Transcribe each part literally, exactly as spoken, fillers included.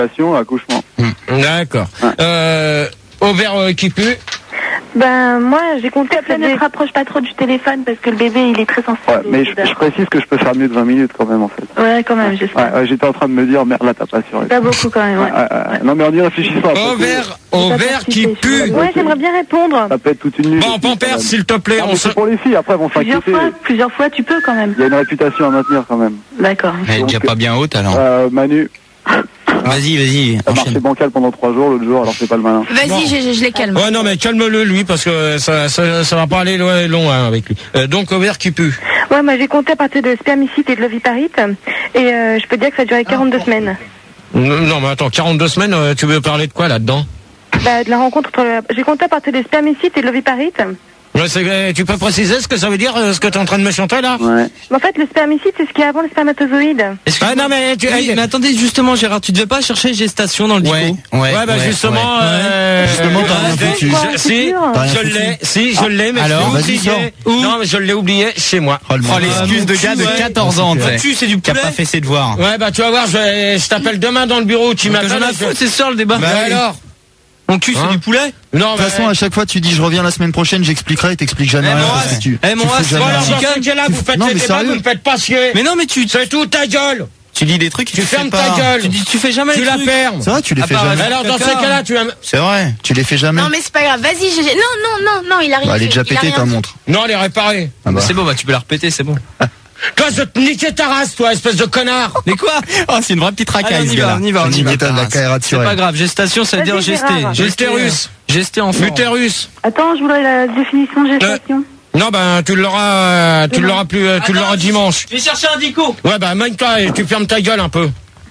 Passion, accouchement. D'accord. Ouais. Euh, ovaire euh, qui pue. Ben moi j'ai compté après ne te rapproche pas trop du téléphone parce que le bébé il est très sensible. Ouais, mais je, je précise que je peux faire mieux de vingt minutes quand même en fait. Ouais quand même j'espère. Ouais, ouais, j'étais en train de me dire merde là t'as pas assuré. T'as beaucoup quand même ouais. Ouais, ouais, ouais. Non mais en y réfléchissant. Ovaire, ovaire qui pue. Ouais j'aimerais bien répondre. Ça peut être toute une nuit. Bon Pampers s'il te plaît. Ah, on se... pour les filles après vont plusieurs s'inquiéter. fois, plusieurs fois tu peux quand même. Il y a une réputation à maintenir quand même. D'accord. Elle est déjà pas bien haute alors. Euh, Manu. Vas-y, vas-y. Ça marchait bancal pendant trois jours, l'autre jour, alors c'est pas le malin. Vas-y, bon. je, je les calme. Ouais, non, mais calme-le, lui, parce que ça, ça, ça va pas aller loin, long hein, avec lui. Euh, donc, ovaire qui pue. Ouais, moi j'ai compté à partir de spermicide et de l'oviparite, et euh, je peux dire que ça a duré quarante-deux ah, semaines. Non, mais attends, quarante-deux semaines, euh, tu veux parler de quoi là-dedans? Bah, de la rencontre entre le... J'ai compté à partir de spermicide et de l'oviparite. Ouais, c'est, tu peux préciser ce que ça veut dire, ce que tu es en train de me chanter là? Ouais. En fait, le spermicide, c'est ce qui est avant le spermatozoïde. Ah non, mais, tu, oui, mais attendez, justement, Gérard, tu devais pas chercher gestation dans le dico? Ouais, ouais, ouais, bah ouais, justement, ouais. Euh, justement, t'as rien foutu. Je, si, je l'ai, si, je l'ai, mais alors, je l'ai oublié. Non, mais je l'ai oublié chez moi. Oh, l'excuse de gars de quatorze ans, tu c'est du qui a pas fait ses devoirs. Ouais, bah, tu vas voir, je, je t'appelle demain dans le bureau, tu m'appelles. J'en ai foutu, c'est ça le débat. Bah alors? Mon cul, c'est du poulet? Non, de toute façon, à chaque fois, tu dis je reviens la semaine prochaine, j'expliquerai et t'expliques jamais rien. Eh, mon as, voilà, dans ce cas-là, vous faites les débats, vous me faites pas chier. Mais non, mais tu. C'est tout ta gueule. Tu dis des trucs, tu fermes ta gueule. Tu dis, tu fais jamais. Tu la fermes. C'est vrai, tu les fais jamais. Alors, dans ces cas-là, tu. C'est vrai, tu les fais jamais. Non, mais c'est pas grave. Vas-y, G G. Non, non, non, non, il a rien. Elle est déjà pétée, ta montre. Non, elle est réparée. C'est bon, bah, tu peux la repéter, c'est bon. Toi, je te niquer ta race, toi, espèce de connard. Mais quoi? Oh, c'est une vraie petite racaille, ce gars-là. On y va, on y va. C'est pas grave, gestation, ça veut dire gester. L'utérus. Gester en l'utérus. Attends, je voudrais la définition de gestation. Non, ben, tu l'auras, tu l'auras plus, tu l'auras dimanche. Je vais chercher un dico. Ouais, bah, mène-toi et tu fermes ta gueule un peu.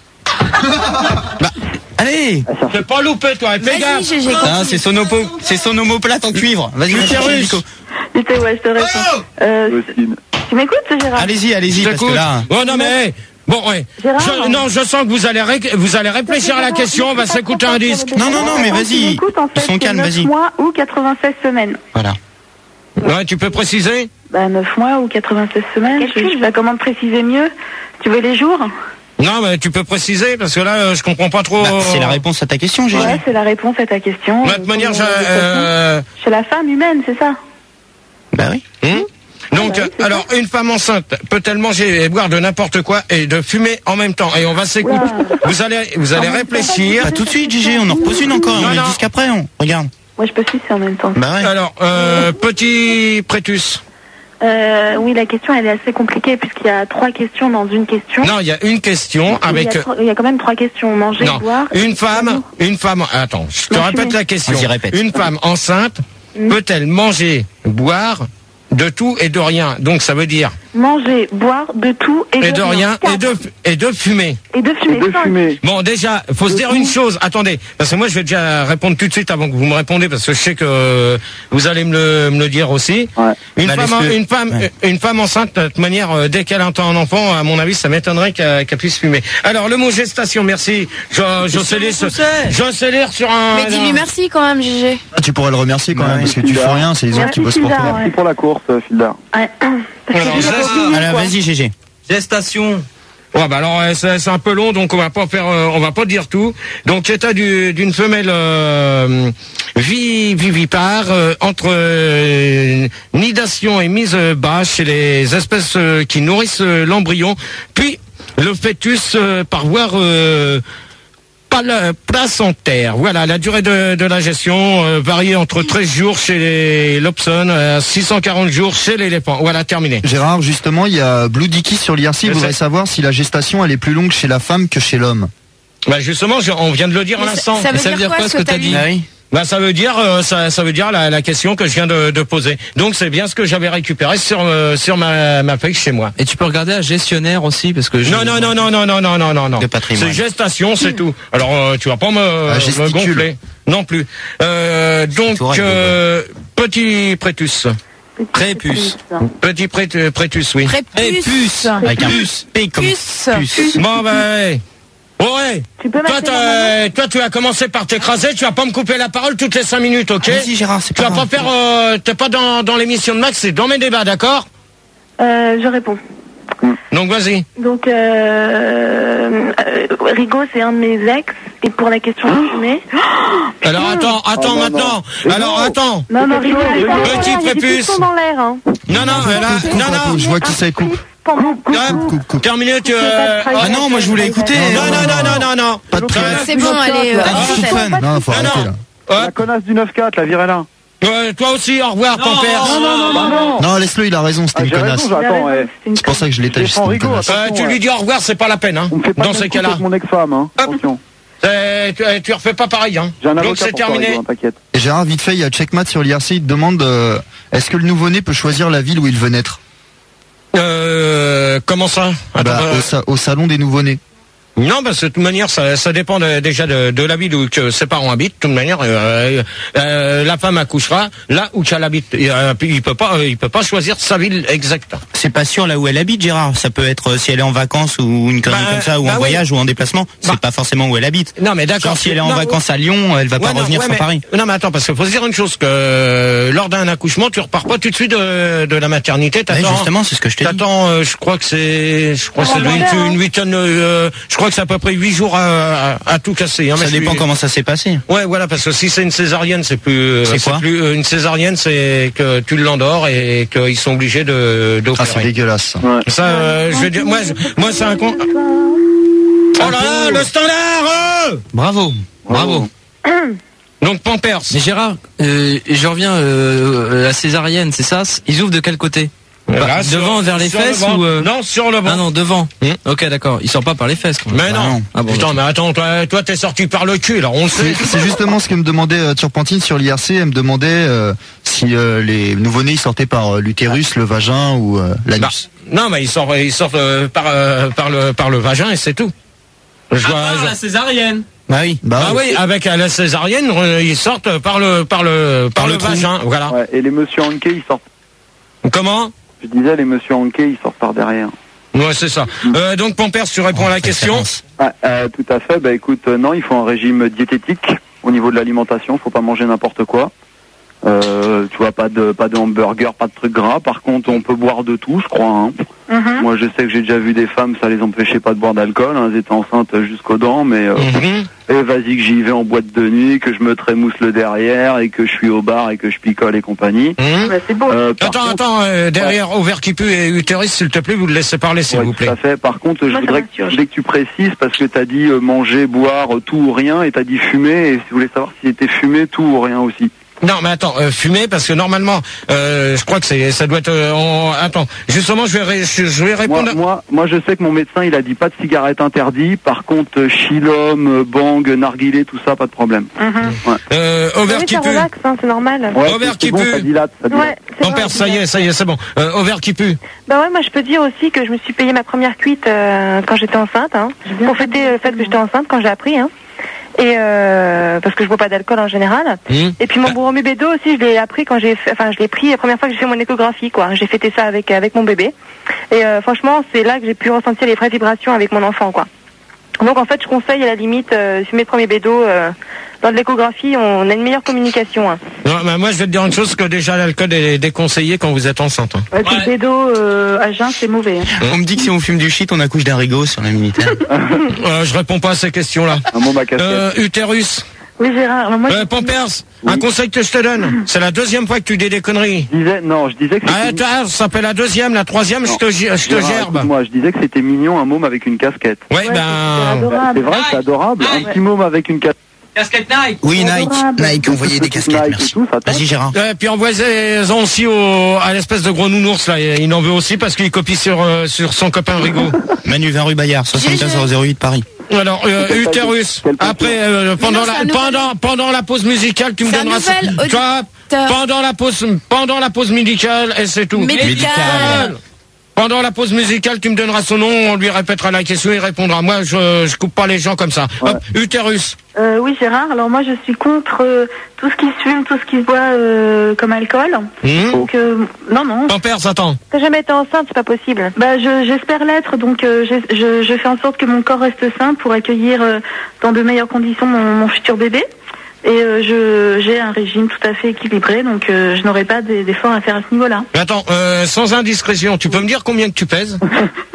Bah, allez. T'es pas loupé, toi, fais gaffe. Ah, c'est son opo, c'est son omoplate en cuivre. Vas-y, l'utérus. Putain, ouais, je te réponds. Euh, tu m'écoutes, Gérard? Allez-y, allez-y, parce que là. Oh, non, mais, bon, ouais. Je, non, je sens que vous allez, ré, vous allez réfléchir à la question, on va s'écouter un disque. Non, non, non, mais vas-y. Ils sont calmes, vas-y. neuf mois ou quatre-vingt-seize semaines. Voilà. Ouais, tu peux préciser? Bah, neuf mois ou quatre-vingt-seize semaines. Je sais pas comment te préciser mieux. Tu veux les jours? Non, mais tu peux préciser, parce que là, je comprends pas trop. Bah, c'est la réponse à ta question, Gégé. Ouais, c'est la réponse à ta question. De toute manière, je, euh... chez la femme humaine, c'est ça? Bah oui. Hum Donc, ah bah oui, alors, ça. Une femme enceinte peut-elle manger et boire de n'importe quoi et de fumer en même temps? Et on va s'écouter. Vous allez, vous allez réfléchir. Pas tout de suite, Gégé, on en repose une encore. On est jusqu'après, on regarde. Moi, je peux sucer en même temps. Bah ouais. Alors, euh, petit prétus. Euh, oui, la question, elle est assez compliquée puisqu'il y a trois questions dans une question. Non, il y a une question avec. Il y a, il y a quand même trois questions. Manger, non. boire. Une femme, une femme. Attends, je te non, répète la question. Répète. Une femme enceinte mmh. peut-elle manger, boire de tout et de rien? Donc ça veut dire manger, boire de tout et, et de, de rien, rien et de et de fumer. Et de fumer. Et de fumer. Bon, déjà, faut de se dire tout. Une chose. Attendez, parce que moi je vais déjà répondre tout de suite avant que vous me répondez, parce que je sais que vous allez me le, me le dire aussi. Ouais. Une bah, femme, le... une femme, ouais. une femme enceinte, de toute manière, dès qu'elle entend un enfant, à mon avis, ça m'étonnerait qu'elle, qu'elle puisse fumer. Alors le mot gestation, merci. Je, je sais lire, je sais lire sur un. Mais dis-lui merci quand même, Gégé. Ah, tu pourrais le remercier quand ouais, même, parce que tu fais rien, c'est les autres qui bossent pour toi. Merci pour la course, Fildar. Ouais. Alors, alors, alors vas-y, Gégé. Gestation. Ouais, bah alors c'est, c'est un peu long, donc on va pas faire, euh, on va pas dire tout. Donc état du, d'une femelle euh, vivipare euh, entre euh, nidation et mise bas chez les espèces euh, qui nourrissent euh, l'embryon, puis le fœtus euh, par voie euh, placentaire. Voilà, la durée de, de la gestion euh, varie entre treize jours chez les Lobson, euh, six cent quarante jours chez l'éléphant. Voilà, terminé. Gérard, justement, il y a Blue Dicky sur l'I R C, il voudrait savoir si la gestation elle est plus longue chez la femme que chez l'homme. Bah justement, je, on vient de le dire à l'instant. Ça, ça, veut, ça veut dire, dire quoi ce que tu as dit, dit ah oui. Bah ça veut dire euh, ça, ça veut dire la, la question que je viens de, de poser. Donc c'est bien ce que j'avais récupéré sur euh, sur ma, ma feuille chez moi. Et tu peux regarder à gestionnaire aussi parce que je... non non non non non non non non non non. C'est gestation, c'est tout. Alors euh, tu vas pas me, me gonfler non plus. Euh, donc euh, petit prétus. Prépuce. Petit pré- prétus, oui. Prépuce. Avec un puce. Puce. Puce. Bon ben. Ouais. Tu peux toi, toi, tu as commencé par t'écraser. Tu vas pas me couper la parole toutes les cinq minutes, ok? Vas-y, Gérard, c'est tu pas vas pas faire. Euh, t'es pas dans, dans l'émission de Max, c'est dans mes débats, d'accord? Euh, je réponds. Donc vas-y. Donc euh, euh, Rigaud, c'est un de mes ex. Et pour la question de fumer. Alors attends, attends Oh, non, maintenant. non. Alors Non. attends. Non, non, rigole. Petit prépuce. dans l'air, hein. Non, non, là, Coupe, non, coupe, non. je vois qui c'est, coupe. Coupe, Ouais. Coupe, coupe. Terminé, tu. euh, Ah non, moi je voulais écouter. Non, non, non, non, non, non. Pas de Très- prière. C'est bon, allez. euh, Ah, du antenne. fun. Non, faut Non, arrêter non. là. Ouais. La connasse du neuf quatre, la virella. Ouais, toi aussi, au revoir, ton père. Non, non, non, non. Non, laisse-le, il a raison, c'était Ah, une j'ai connasse. raison, j'attends, ouais. C'est pour ça que je l'étais, J'ai c'était pas une rigolo, connasse. Euh, tu lui dis au revoir, c'est pas la peine, hein. On me fait pas Dans de ces même coup cas-là. avec mon ex-femme, hein. Hop. Attention. Euh, tu, tu refais pas pareil, hein. J'ai un Donc avocat c'est pour ça, terminé. rigolo, t'inquiète. Et Gérard, vite fait, il y a Checkmat sur l'I R C, il te demande euh, est-ce que le nouveau-né peut choisir la ville où il veut naître? Euh, comment ça Attends, Bah, euh, au, sa- au salon des nouveau-nés. Non, parce que de toute manière, ça, ça dépend de- déjà de, de la ville où que ses parents habitent. De toute manière, euh, euh, la femme accouchera là où qu'elle habite. Et, euh, puis il peut pas, euh, il peut pas choisir sa ville exacte. C'est pas sûr là où elle habite, Gérard. Ça peut être euh, si elle est en vacances ou une connerie Bah, comme ça, ou bah en oui. voyage ou en déplacement. C'est Bah. pas forcément où elle habite. Non, mais d'accord. Genre si elle est en Non, vacances à Lyon, elle va ouais, pas non, revenir ouais, sur mais- Paris. Non, mais attends, parce qu'il faut se dire une chose que euh, lors d'un accouchement, tu repars pas tout de suite de, de la maternité. Ouais, T'attends. justement, c'est ce que je t'ai dit. T'attends, euh, je crois que c'est, je crois que Ah, c'est bah, une, hein. une huitaine, euh, je crois que c'est à peu près huit jours à, à, à tout casser. Hein, mais Ça je dépend suis- comment ça s'est passé. Ouais, voilà, parce que si c'est une césarienne, c'est plus. euh, C'est quoi plus euh, une césarienne, c'est que tu l'endors et qu'ils sont obligés de Ah, c'est d'opérer. dégueulasse. ça. Ouais. Ça, euh, je veux dire, moi, je- moi, c'est un con. Oh là là, le standard. euh Bravo, bravo. Donc Pampers. Mais Gérard, euh, je reviens euh, à la césarienne, c'est ça? Ils ouvrent de quel côté? Bah, Là, sur- devant, vers les sur le fesses ventre. ou euh... Non, sur le Ah ventre. non, devant. Hmm. Ok, d'accord. Ils sortent pas par les fesses. Quand même. Mais Bah non. non. Ah bon, Putain, d'accord. mais attends, toi, toi, t'es sorti par le cul, là, on le sait. C'est c'est justement ce que me demandait euh, Turpentine sur l'I R C. Elle me demandait euh, si euh, les nouveau-nés ils sortaient par euh, l'utérus, le vagin ou euh, Bah, l'anus. non, mais ils sortent, ils sortent euh, par, euh, par le, par le vagin et c'est tout. Je vois- je- césarienne. Bah oui. Bah, Ah oui, avec euh, la césarienne, euh, ils sortent par le, par le, par, Par le, le trou. vagin, voilà. Ouais, et les monsieur Hanke, ils sortent. Comment? Je disais, les monsieur Hanke, ils sortent par derrière. Ouais, c'est ça. Euh, donc, Pampers, tu réponds à la question. Préférence. Ah, euh, tout à fait. Bah écoute, euh, non, il faut un régime diététique au niveau de l'alimentation. Faut pas manger n'importe quoi. Euh, tu vois, pas de pas de hamburger, pas de trucs gras. Par contre, on peut boire de tout, je crois. Hein. Mhm. Moi, je sais que j'ai déjà vu des femmes, ça les empêchait pas de boire d'alcool. Hein. Elles étaient enceintes jusqu'aux dents, mais euh, Mhm. et vas-y que j'y vais en boîte de nuit, que je me trémousse le derrière et que je suis au bar et que je picole et compagnie. Mhm. Bah, c'est beau. Euh, par Attends, contre- attends, euh, derrière ovaire qui pue et utérus, s'il te plaît, vous le laissez parler, s'il Ouais, vous tout plaît. à fait. Par contre, je Moi, ça voudrais, que, m'assure. je voudrais que tu précises parce que tu as dit euh, manger, boire, euh, tout ou rien, et tu as dit fumer, et je voulais savoir si c'était fumer, tout ou rien aussi. Non, mais attends, euh, fumer, parce que normalement, euh, je crois que c'est, ça doit être. euh, en- Attends, justement, je vais, ré- je, je vais Moi, répondre. moi, moi, je sais que mon médecin, il a dit pas de cigarette interdit. Par contre, euh, chilom, euh, bang, narguilé, tout ça, pas de problème. Mhm. Euh, Oui, ovaire qui ça pue. relaxe, hein, c'est normal. Ouais, Ovaire c'est- qui c'est bon, pue. ça dilate, ça dilate. Ouais, c'est Pampers, vrai, ça y est, ça y est, c'est bon. Euh, ovaire qui pue. Bah ouais, moi je peux dire aussi que je me suis payé ma première cuite euh, quand j'étais enceinte, hein, pour fêter euh, le fait que j'étais enceinte quand j'ai appris, hein. Et euh, parce que je bois pas d'alcool en général. Hum. Et puis mon Boromé Bédo aussi, je l'ai appris quand j'ai fait, enfin je l'ai pris la première fois que j'ai fait mon échographie, quoi. J'ai fêté ça avec avec mon bébé. Et euh, franchement, c'est là que j'ai pu ressentir les vraies vibrations avec mon enfant, quoi. Donc en fait, je conseille à la limite, euh, fumer le premier bédo. Euh, lors de l'échographie, on a une meilleure communication. Hein. Non, mais moi, je vais te dire une chose, que déjà, l'alcool est déconseillé quand vous êtes enceinte. hein. Ouais, puis le bédo euh, à jeun, c'est mauvais. Hein. On me dit que si on fume du shit, on accouche d'un rigot sur la militaire. Euh, je réponds pas à ces questions-là. Un mot, ma casquette. Euh, utérus. Oui, Gérard. Alors, moi, Euh, Pampers, un conseil que je te donne. C'est la deuxième fois que tu dis des conneries. Je disais, non, je disais que Ah, c'était... toi, ça s'appelle la deuxième, la troisième, je te, gi- je te Gérard, gerbe. écoute-moi, je disais que c'était mignon, un môme avec une casquette. Ouais, Ouais, c'est ben. adorable. C'est vrai, c'est adorable. Un petit môme avec une casquette. Casquette Nike. Oui, Nike. Adorable. Nike, envoyez des casquettes, Nike et merci. tout, ça tape. Vas-y, Gérard. Euh, puis envoyez-en aussi au, à l'espèce de gros nounours là, il en veut aussi parce qu'il copie sur, euh, sur son copain Rigaud. Manu vingt rue Bayard, soixante-quinze zéro zéro huit Paris. Alors, euh, Quel utérus. quel passion. Après, euh, pendant non, c'est la, un nouvel- pendant, pendant la pause musicale, tu me C'est un donneras. nouvel son- Toi, auditeur. pendant la pause, pendant la pause musicale, et c'est tout. Médical. Pendant la pause musicale, tu me donneras son nom, on lui répétera la question, il répondra. Moi, je, je coupe pas les gens comme ça. Ouais. Hop, utérus. Euh, oui, Gérard. Alors moi, je suis contre euh, tout ce qui se fume, tout ce qui se boit euh, comme alcool. Hum. Donc euh, non, non. Pampers, attends. T'as jamais été enceinte, c'est pas possible. Bah, je- j'espère l'être. Donc euh, je, je, je fais en sorte que mon corps reste sain pour accueillir euh, dans de meilleures conditions mon, mon futur bébé. Et euh, je j'ai un régime tout à fait équilibré, donc euh, je n'aurai pas d'e- d'efforts à faire à ce niveau-là. Mais attends, euh, sans indiscrétion, tu peux me dire combien que tu pèses?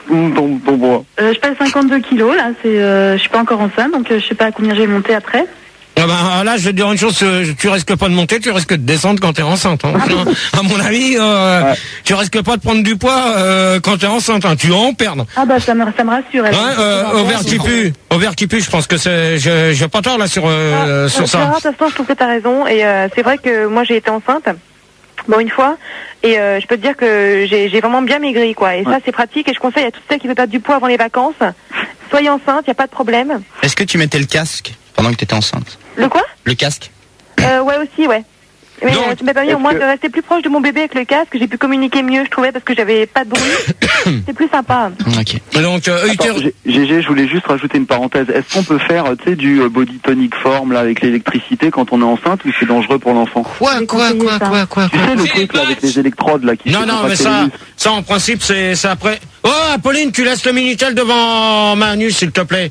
ton, ton poids. Euh, je pèse cinquante-deux kilos, là. C'est, euh, je suis pas encore enceinte, donc euh, je sais pas à combien je vais monter après. Ah ben, là, je vais te dire une chose, euh, tu risques pas de monter, tu risques de descendre quand t'es enceinte. Hein. À mon avis, euh, Ouais. tu risques pas de prendre du poids euh, quand t'es enceinte. Hein. Tu vas en perdre. Ah bah ça me, ça me rassure. elle. Hein, euh, Ça va, ovaire qui pue, ovaire qui pue, je pense que c'est, je- j'ai pas tort là sur euh, Ah, sur euh, ça. Gérard, de toute façon, je trouve que tu as raison. Et euh, c'est vrai que moi, j'ai été enceinte. Bon, une fois. Et euh, je peux te dire que j'ai j'ai vraiment bien maigri, quoi. Et ça, c'est pratique. Et je conseille à toutes celles qui veulent perdre du poids avant les vacances. Soyez enceinte, il n'y a pas de problème. Est-ce que tu mettais le casque pendant que tu étais enceinte? Le quoi Le casque? euh, Ouais, aussi, ouais. Mais Donc, euh, tu m'as permis au est-ce moins que- de rester plus proche de mon bébé avec le casque. J'ai pu communiquer mieux, je trouvais, parce que j'avais pas de bruit. C'est plus sympa. Ok. Et donc, euh, Attends, utérus- G- G G, je voulais juste rajouter une parenthèse. Est-ce qu'on peut faire, tu sais, du euh, body tonic form là avec l'électricité quand on est enceinte ou c'est dangereux pour l'enfant? quoi, J'ai quoi, conseillé quoi, ça. quoi, quoi, Tu sais le truc là avec les électrodes là qui Non, fait non, mais contracter les ça, muscles. ça en principe, c'est, c'est après. Oh, Apolline, tu laisses le Minitel devant Manu, s'il te plaît.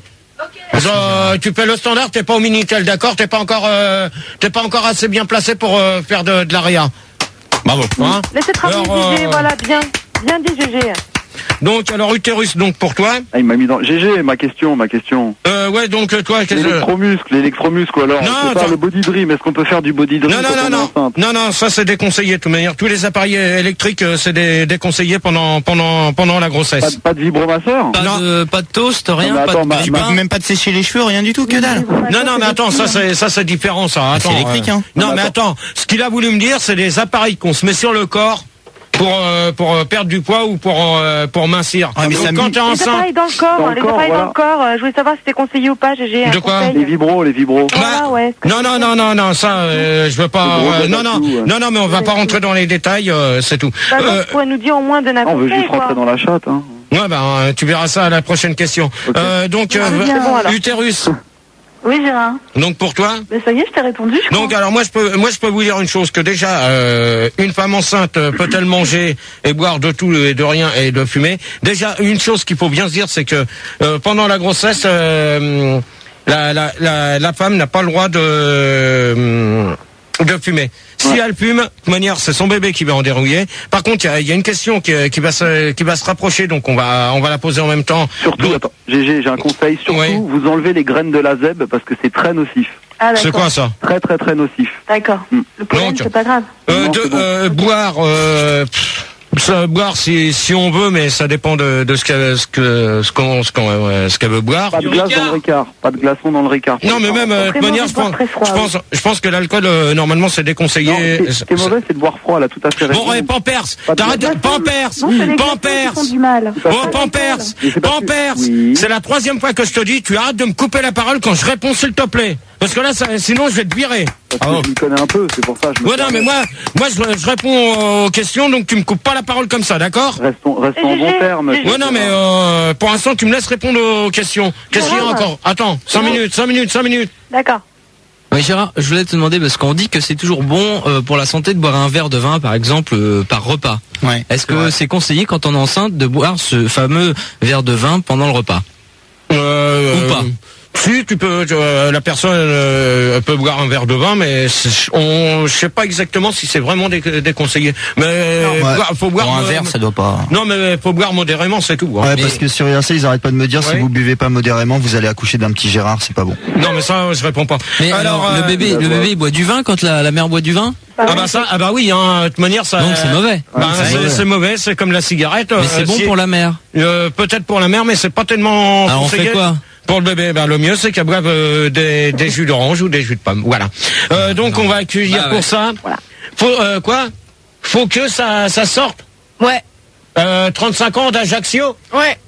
Euh, tu fais le standard, t'es pas au Minitel, d'accord? T'es pas encore, euh, t'es pas encore assez bien placé pour euh, faire de, de l'aria. Bravo. Hein. Laissez travailler Alors, G G, euh, voilà, bien. Bien dit, G G. Donc, alors utérus, donc pour toi. Ah, il m'a mis dans G G, ma question, ma question. Euh, ouais, donc euh, toi, qu'est-ce que. L'électromuscle, l'électromuscle alors. Non, on peut faire attends. le body dream. Est-ce qu'on peut faire du body dream Non, non, quand non, on est non, enceinte? non, non, ça c'est déconseillé de toute manière. Tous les appareils électriques, euh, c'est dé- déconseillé pendant, pendant, pendant la Pas, grossesse. de- pas de vibromasseur? Pas Non. de, pas de toast, rien, mais pas attends, de ma- petit ma- pain. Même pas de sécher les cheveux, rien du tout, que dalle. Non, non, mais attends, ça c'est, ça c'est différent, ça. Attends, c'est électrique, euh, hein. Non, Non, mais mais attends, ce qu'il a voulu me dire, c'est des appareils qu'on se met sur le corps pour, euh, pour euh, perdre du poids ou pour, euh, pour mincir. Ouais, mais Donc, ça quand me- t'es Les enceinte. appareils dans le corps, Dans hein, le les corps, appareils voilà. dans le corps, euh, je voulais savoir si c'était conseillé ou pas, G G. un De quoi conseil. Les vibros, les vibros. Voilà, Bah, ouais. Non, non, non, non, non, ça, euh, je veux pas. Le gros euh, de non, la non, toux, ouais. non, non, mais on va pas rentrer dans les détails, euh, c'est tout. Bah non, Euh, tu pourrais nous dire au moins donner un Ah, on veut conseil, juste quoi. rentrer dans la chatte, hein. Ouais, ben, euh, tu verras ça à la prochaine question. Ok. Euh, donc, euh, Ah, bien, bon, alors. utérus. Oui, Gérard. Donc pour toi. Mais ça y est, je t'ai répondu, je Donc crois. alors moi je peux moi je peux vous dire une chose que déjà euh, une femme enceinte euh, peut-elle manger et boire de tout et de rien et de fumer. Déjà une chose qu'il faut bien se dire c'est que euh, pendant la grossesse euh, la, la, la, la femme n'a pas le droit de euh, de fumer. Si Ouais. elle fume, de toute manière, c'est son bébé qui va en dérouiller. Par contre, il y a, il y a une question qui, qui va se qui va se rapprocher, donc on va on va la poser en même temps. Surtout, Donc, attends, G G, j'ai un conseil. Surtout, Ouais. vous enlevez les graines de la zèbre parce que c'est très nocif. Ah, c'est d'accord. quoi ça? Très, très, très nocif. D'accord. Hmm. Le pollen, Donc- c'est pas grave. Euh, Non, de, c'est bon. euh, boire, euh, pff, ça, boire si, si on veut, mais ça dépend de, de ce qu'elle ce que, ce qu'on, ce qu'on, euh, ce qu'elle veut boire. Pas de glace dans le Ricard. Pas de glaçon dans le Ricard. Non, mais même, euh, de toute Très manière, mauvais je de boire pense, très froid, je pense, je pense que l'alcool, euh, normalement, c'est déconseillé. Non, ce qui est- ce qui est C'est- mauvais, c'est de boire froid, là, tout à fait raison. Bon, ouais, Pampers, Pas de t'arrêtes de, glaçons. Pampers, Non, c'est les glaçons Pampers, qui font du mal. Tout à oh, fait. Pampers, Mais c'est pas sûr. Pampers, Oui. c'est la troisième fois que je te dis, tu arrêtes de me couper la parole quand je réponds, s'il te plaît. Parce que là, ça, sinon, je vais te virer. Parce Ah, que oh. je m'y connais un peu, c'est pour ça. Je me Ouais, non, mais moi, moi, je, je réponds aux questions, donc tu me coupes pas la parole comme ça, d'accord? Restons, restons en Et bon G G, terme. G G. Ouais, non, mais euh, pour l'instant, tu me laisses répondre aux questions. Qu'est-ce qu'il y a Gérard. encore? Attends, cinq minutes, cinq minutes, cinq minutes. D'accord. Oui, Gérard, je voulais te demander, parce qu'on dit que c'est toujours bon euh, pour la santé de boire un verre de vin, par exemple, euh, par repas. Ouais. Est-ce que c'est conseillé quand on est enceinte de boire ce fameux verre de vin pendant le repas? Euh, Ou pas. Si, tu peux, euh, la personne euh, peut boire un verre de vin, mais c'est- on, je sais pas exactement si c'est vraiment dé- déconseillé. Mais Ouais. boire- faut boire. Pour un euh, verre, ça doit pas. Non, mais faut boire modérément, c'est tout. hein. Ouais, Mais- parce que sur I R C, ils arrêtent pas de me dire, Ouais. si vous buvez pas modérément, vous allez accoucher d'un petit Gérard, c'est pas bon. Non, mais ça, je réponds pas. Mais alors, le euh, bébé, le bébé il boit du vin quand la, la mère boit du vin? Bah, Ah ouais. bah ça, ah bah oui, hein, de toute manière, ça. Donc c'est mauvais. Bah, Ouais, c'est c'est mauvais. c'est mauvais, c'est comme la cigarette. Mais c'est euh, bon si- pour la mère. euh, peut-être pour la mère, mais c'est pas tellement. Alors on fait conseillé. quoi? Pour le bébé, ben, le mieux c'est qu'elle boive euh, des, des jus d'orange ou des jus de pomme. Voilà. Euh, donc on va accueillir Bah, pour ouais. ça. Voilà. Faut euh, quoi? Faut que ça, ça sorte. Ouais. Euh, trente-cinq ans d'Ajaccio. Ouais.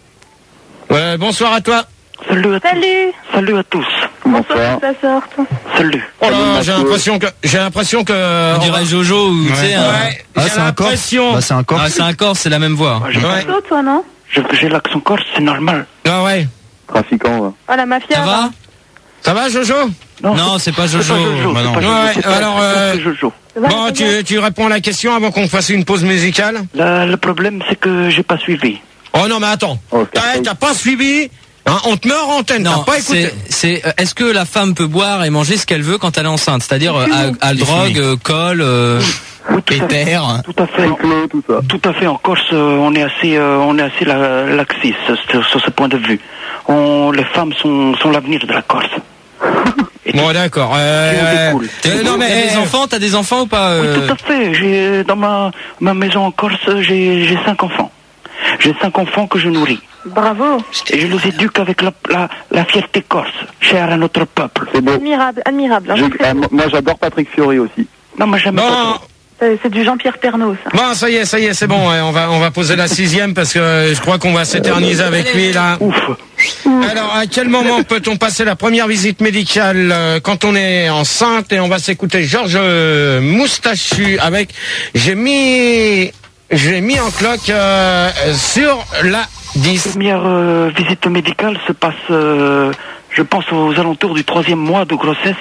Euh, bonsoir à toi. Salut à tous. Salut. Salut à tous. Bonsoir, Bonsoir. que ça sorte. Salut. Oh là, Salut, j'ai Mathieu. l'impression que j'ai l'impression que. On dirait Jojo ou tu sais. un- Ouais. Ah, j'ai c'est un corse. l'impression. Bah, c'est un corse. Ah, c'est un corse, c'est la même voix. J'ai Ouais. Plutôt, toi, non? j'ai l'accent corse, c'est normal. Ah ouais. Trafiquant, ouais. Oh, la mafia. Ça va? Ça va, Jojo? Non, c'est pas Jojo. Bah non. c'est pas Ouais, c'est pas- alors, c'est pas euh, que Jojo. Ça va, Bon, ça tu, va tu réponds à la question avant qu'on fasse une pause musicale. La- le problème, c'est que j'ai pas suivi. Oh non, mais attends. Oh, T'as c'est- t'as pas suivi. Hein, on te met en antenne. T'as Non, pas écouté. c'est, c'est, euh, est-ce que la femme peut boire et manger ce qu'elle veut quand elle est enceinte? C'est-à-dire, euh, al- al- Et drogue, fumer. euh, colle, euh, Oui, tout à fait. Péter. Tout à fait. Cyclo, tout ça. Tout à fait. En Corse, euh, on est assez, euh, on est assez la- laxiste sur, sur ce point de vue. On, les femmes sont, sont l'avenir de la Corse. Et Bon, d'accord. Euh, Tout euh, découle. euh, non, T'as mais des enfants, t'as des enfants ou pas Oui, euh, tout à fait. J'ai dans ma ma maison en Corse, j'ai j'ai cinq enfants. J'ai cinq enfants que je nourris. Bravo. Et je les éduque avec la, la, la fierté corse, chère à notre peuple. C'est beau. Admirable, admirable. hein, Je- très euh, beau. moi, j'adore Patrick Fiori aussi. Non, moi j'aime Bon, pas trop. C'est c'est du Jean-Pierre Pernaut, ça. bon, ça y est, ça y est, c'est bon. ouais, on va, on va poser la sixième parce que je crois qu'on va s'éterniser avec lui là. Ouf. Alors, à quel moment peut-on passer la première visite médicale euh, quand on est enceinte? Et on va s'écouter Georges euh, Moustachu avec j'ai mis j'ai mis en cloque euh, sur la dix. La première euh, visite médicale se passe, euh, je pense, aux alentours du troisième mois de grossesse.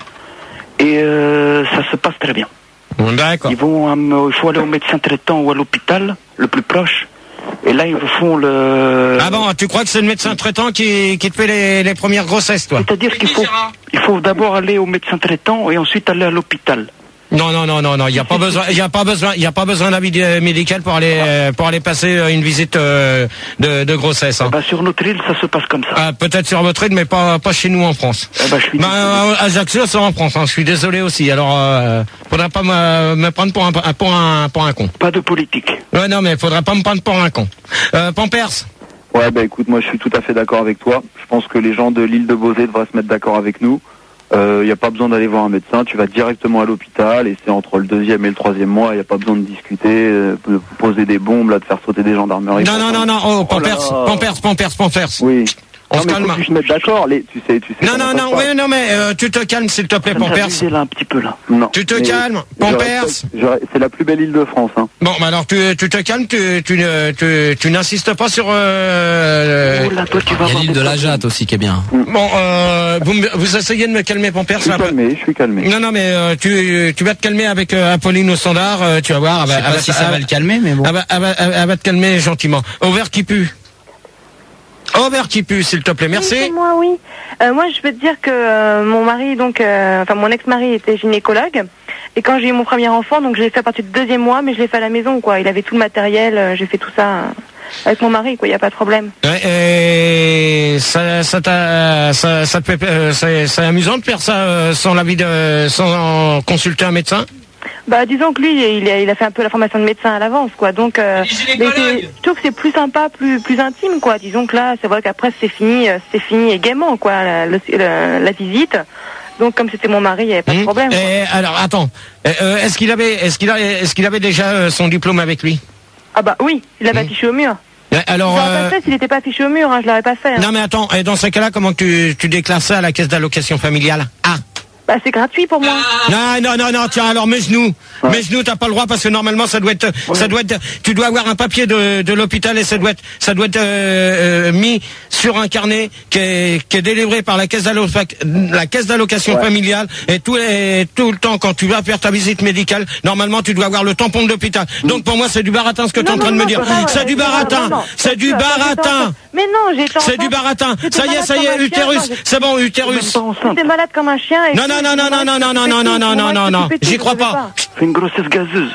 Et euh, ça se passe très bien. D'accord. Ils vont, euh, il faut aller au médecin traitant ou à l'hôpital, le plus proche. Et là, ils vous font le... Ah bon, tu crois que c'est le médecin traitant qui, qui te fait les, les premières grossesses, toi? C'est-à-dire qu'il faut, il faut d'abord aller au médecin traitant et ensuite aller à l'hôpital. Non, non, non, non, non, il n'y a pas besoin, il y a pas besoin, il y a pas besoin d'avis euh, médical pour aller, euh, pour aller passer euh, une visite euh, de, de grossesse. Hein. Bah, sur notre île, ça se passe comme ça. Ah, peut-être sur votre île, mais pas, pas chez nous en France. Eh ben, je suis Bah, euh, Ajaccio, c'est en France. Hein. Je suis désolé aussi. Alors, euh, faudra pas me, me prendre pour un, pour un, pour un con. Pas de politique. Ouais, non, mais faudra pas me prendre pour un con. Euh, Pampers. Ouais, bah écoute, moi je suis tout à fait d'accord avec toi. Je pense que les gens de l'île de Beauvais devraient se mettre d'accord avec nous. Il euh, n'y a pas besoin d'aller voir un médecin, tu vas directement à l'hôpital et c'est entre le deuxième et le troisième mois, il n'y a pas besoin de discuter, euh, de poser des bombes, là, de faire sauter des gendarmeries. Non, non, non, non, oh, Pampers, Oh là là. Pampers, Pampers, Pampers. Oui. On non, se mais calme. faut qu'ils se mettent d'accord, les, tu sais, tu sais. Non, comment non, ça non, se passe. ouais, non, mais euh, tu te calmes, s'il te plaît, Ça me fait Pampers. abuser, là, un petit peu, là. Non. Tu te mais calmes, je Pampers. respecte- je- C'est la plus belle île de France, hein. Bon, bah alors tu, tu te calmes, tu, tu, ne- tu, tu n'insistes pas sur. Euh, Oh là, toi, tu vas Il y a avoir l'île des de la problèmes. Jatte aussi qui est bien. Bon, euh, vous, me- vous essayez de me calmer, Pampers. Je suis là, bah- calmé, je suis calmé. Non, non, mais euh, tu, tu vas te calmer avec euh, Apolline au standard, euh, tu vas voir. Je Elle sais va, pas elle si va- ça va elle- le calmer, mais bon. elle va- elle va- elle va- elle va te calmer gentiment. Au vert qui pue. Au vert qui pue, s'il te plaît, Oui, c'est merci. moi, oui. Euh, moi, je peux te dire que euh, mon mari, donc, euh, enfin, mon ex-mari était gynécologue. Et quand j'ai eu mon premier enfant, donc, je l'ai fait à partir du deuxième mois, mais je l'ai fait à la maison, quoi. Il avait tout le matériel, euh, j'ai fait tout ça euh, avec mon mari, quoi. Il n'y a pas de problème. Ouais, et ça, ça, t'a- ça, ça te fait, euh, c'est, c'est amusant de faire ça euh, sans l'avis de, sans consulter un médecin. Bah, disons que lui, il a, il a fait un peu la formation de médecin à l'avance, quoi. Donc, euh, mais c'est- je trouve que c'est plus sympa, plus, plus intime, quoi. Disons que là, c'est vrai qu'après, c'est fini, euh, c'est fini et gaiement, quoi, la, le- la- la visite. Donc, comme c'était mon mari, il n'y avait pas de Hum. problème. quoi. Et alors, attends, Euh, euh, est-ce qu'il avait, est-ce qu'il a, est-ce qu'il avait déjà euh, son diplôme avec lui? Ah bah oui, il l'avait Hum. affiché au mur. Euh, Je Alors, l'aurais euh, pas fait s'il n'était pas affiché au mur, hein, je l'aurais pas fait. hein. non mais attends, et dans ce cas-là, comment tu, tu déclares ça à la caisse d'allocation familiale? Ah. Bah, c'est gratuit pour moi. Non, non, non, non, tiens, alors mes genoux. Mes genoux, t'as pas le droit parce que normalement ça doit être, ça doit être, tu dois avoir un papier de, de l'hôpital et ça doit être, ça doit être euh, euh, mis sur un carnet qui est, qui est délivré par la caisse d'allocation, la caisse d'allocation familiale et tout, les, tout le temps quand tu vas faire ta visite médicale, normalement tu dois avoir le tampon de l'hôpital. Donc pour moi c'est du baratin ce que tu es en Non, train de non, me dire. non, non, C'est non, du non, baratin. non, non. C'est du Attends, j'étais baratin. enceinte. Mais non, j'étais C'est du enceinte. baratin. J'étais Ça y est, malade ça y comme est, un chien, utérus. quand C'est bon, Même utérus. pas enceinte. J'étais malade comme un chien. et Non, tout, non, non, non, moi, non, je non, non, fais non, tout, non, non, moi, non, je non, fais tout, j'y je crois fais pas. C'est une grossesse gazeuse.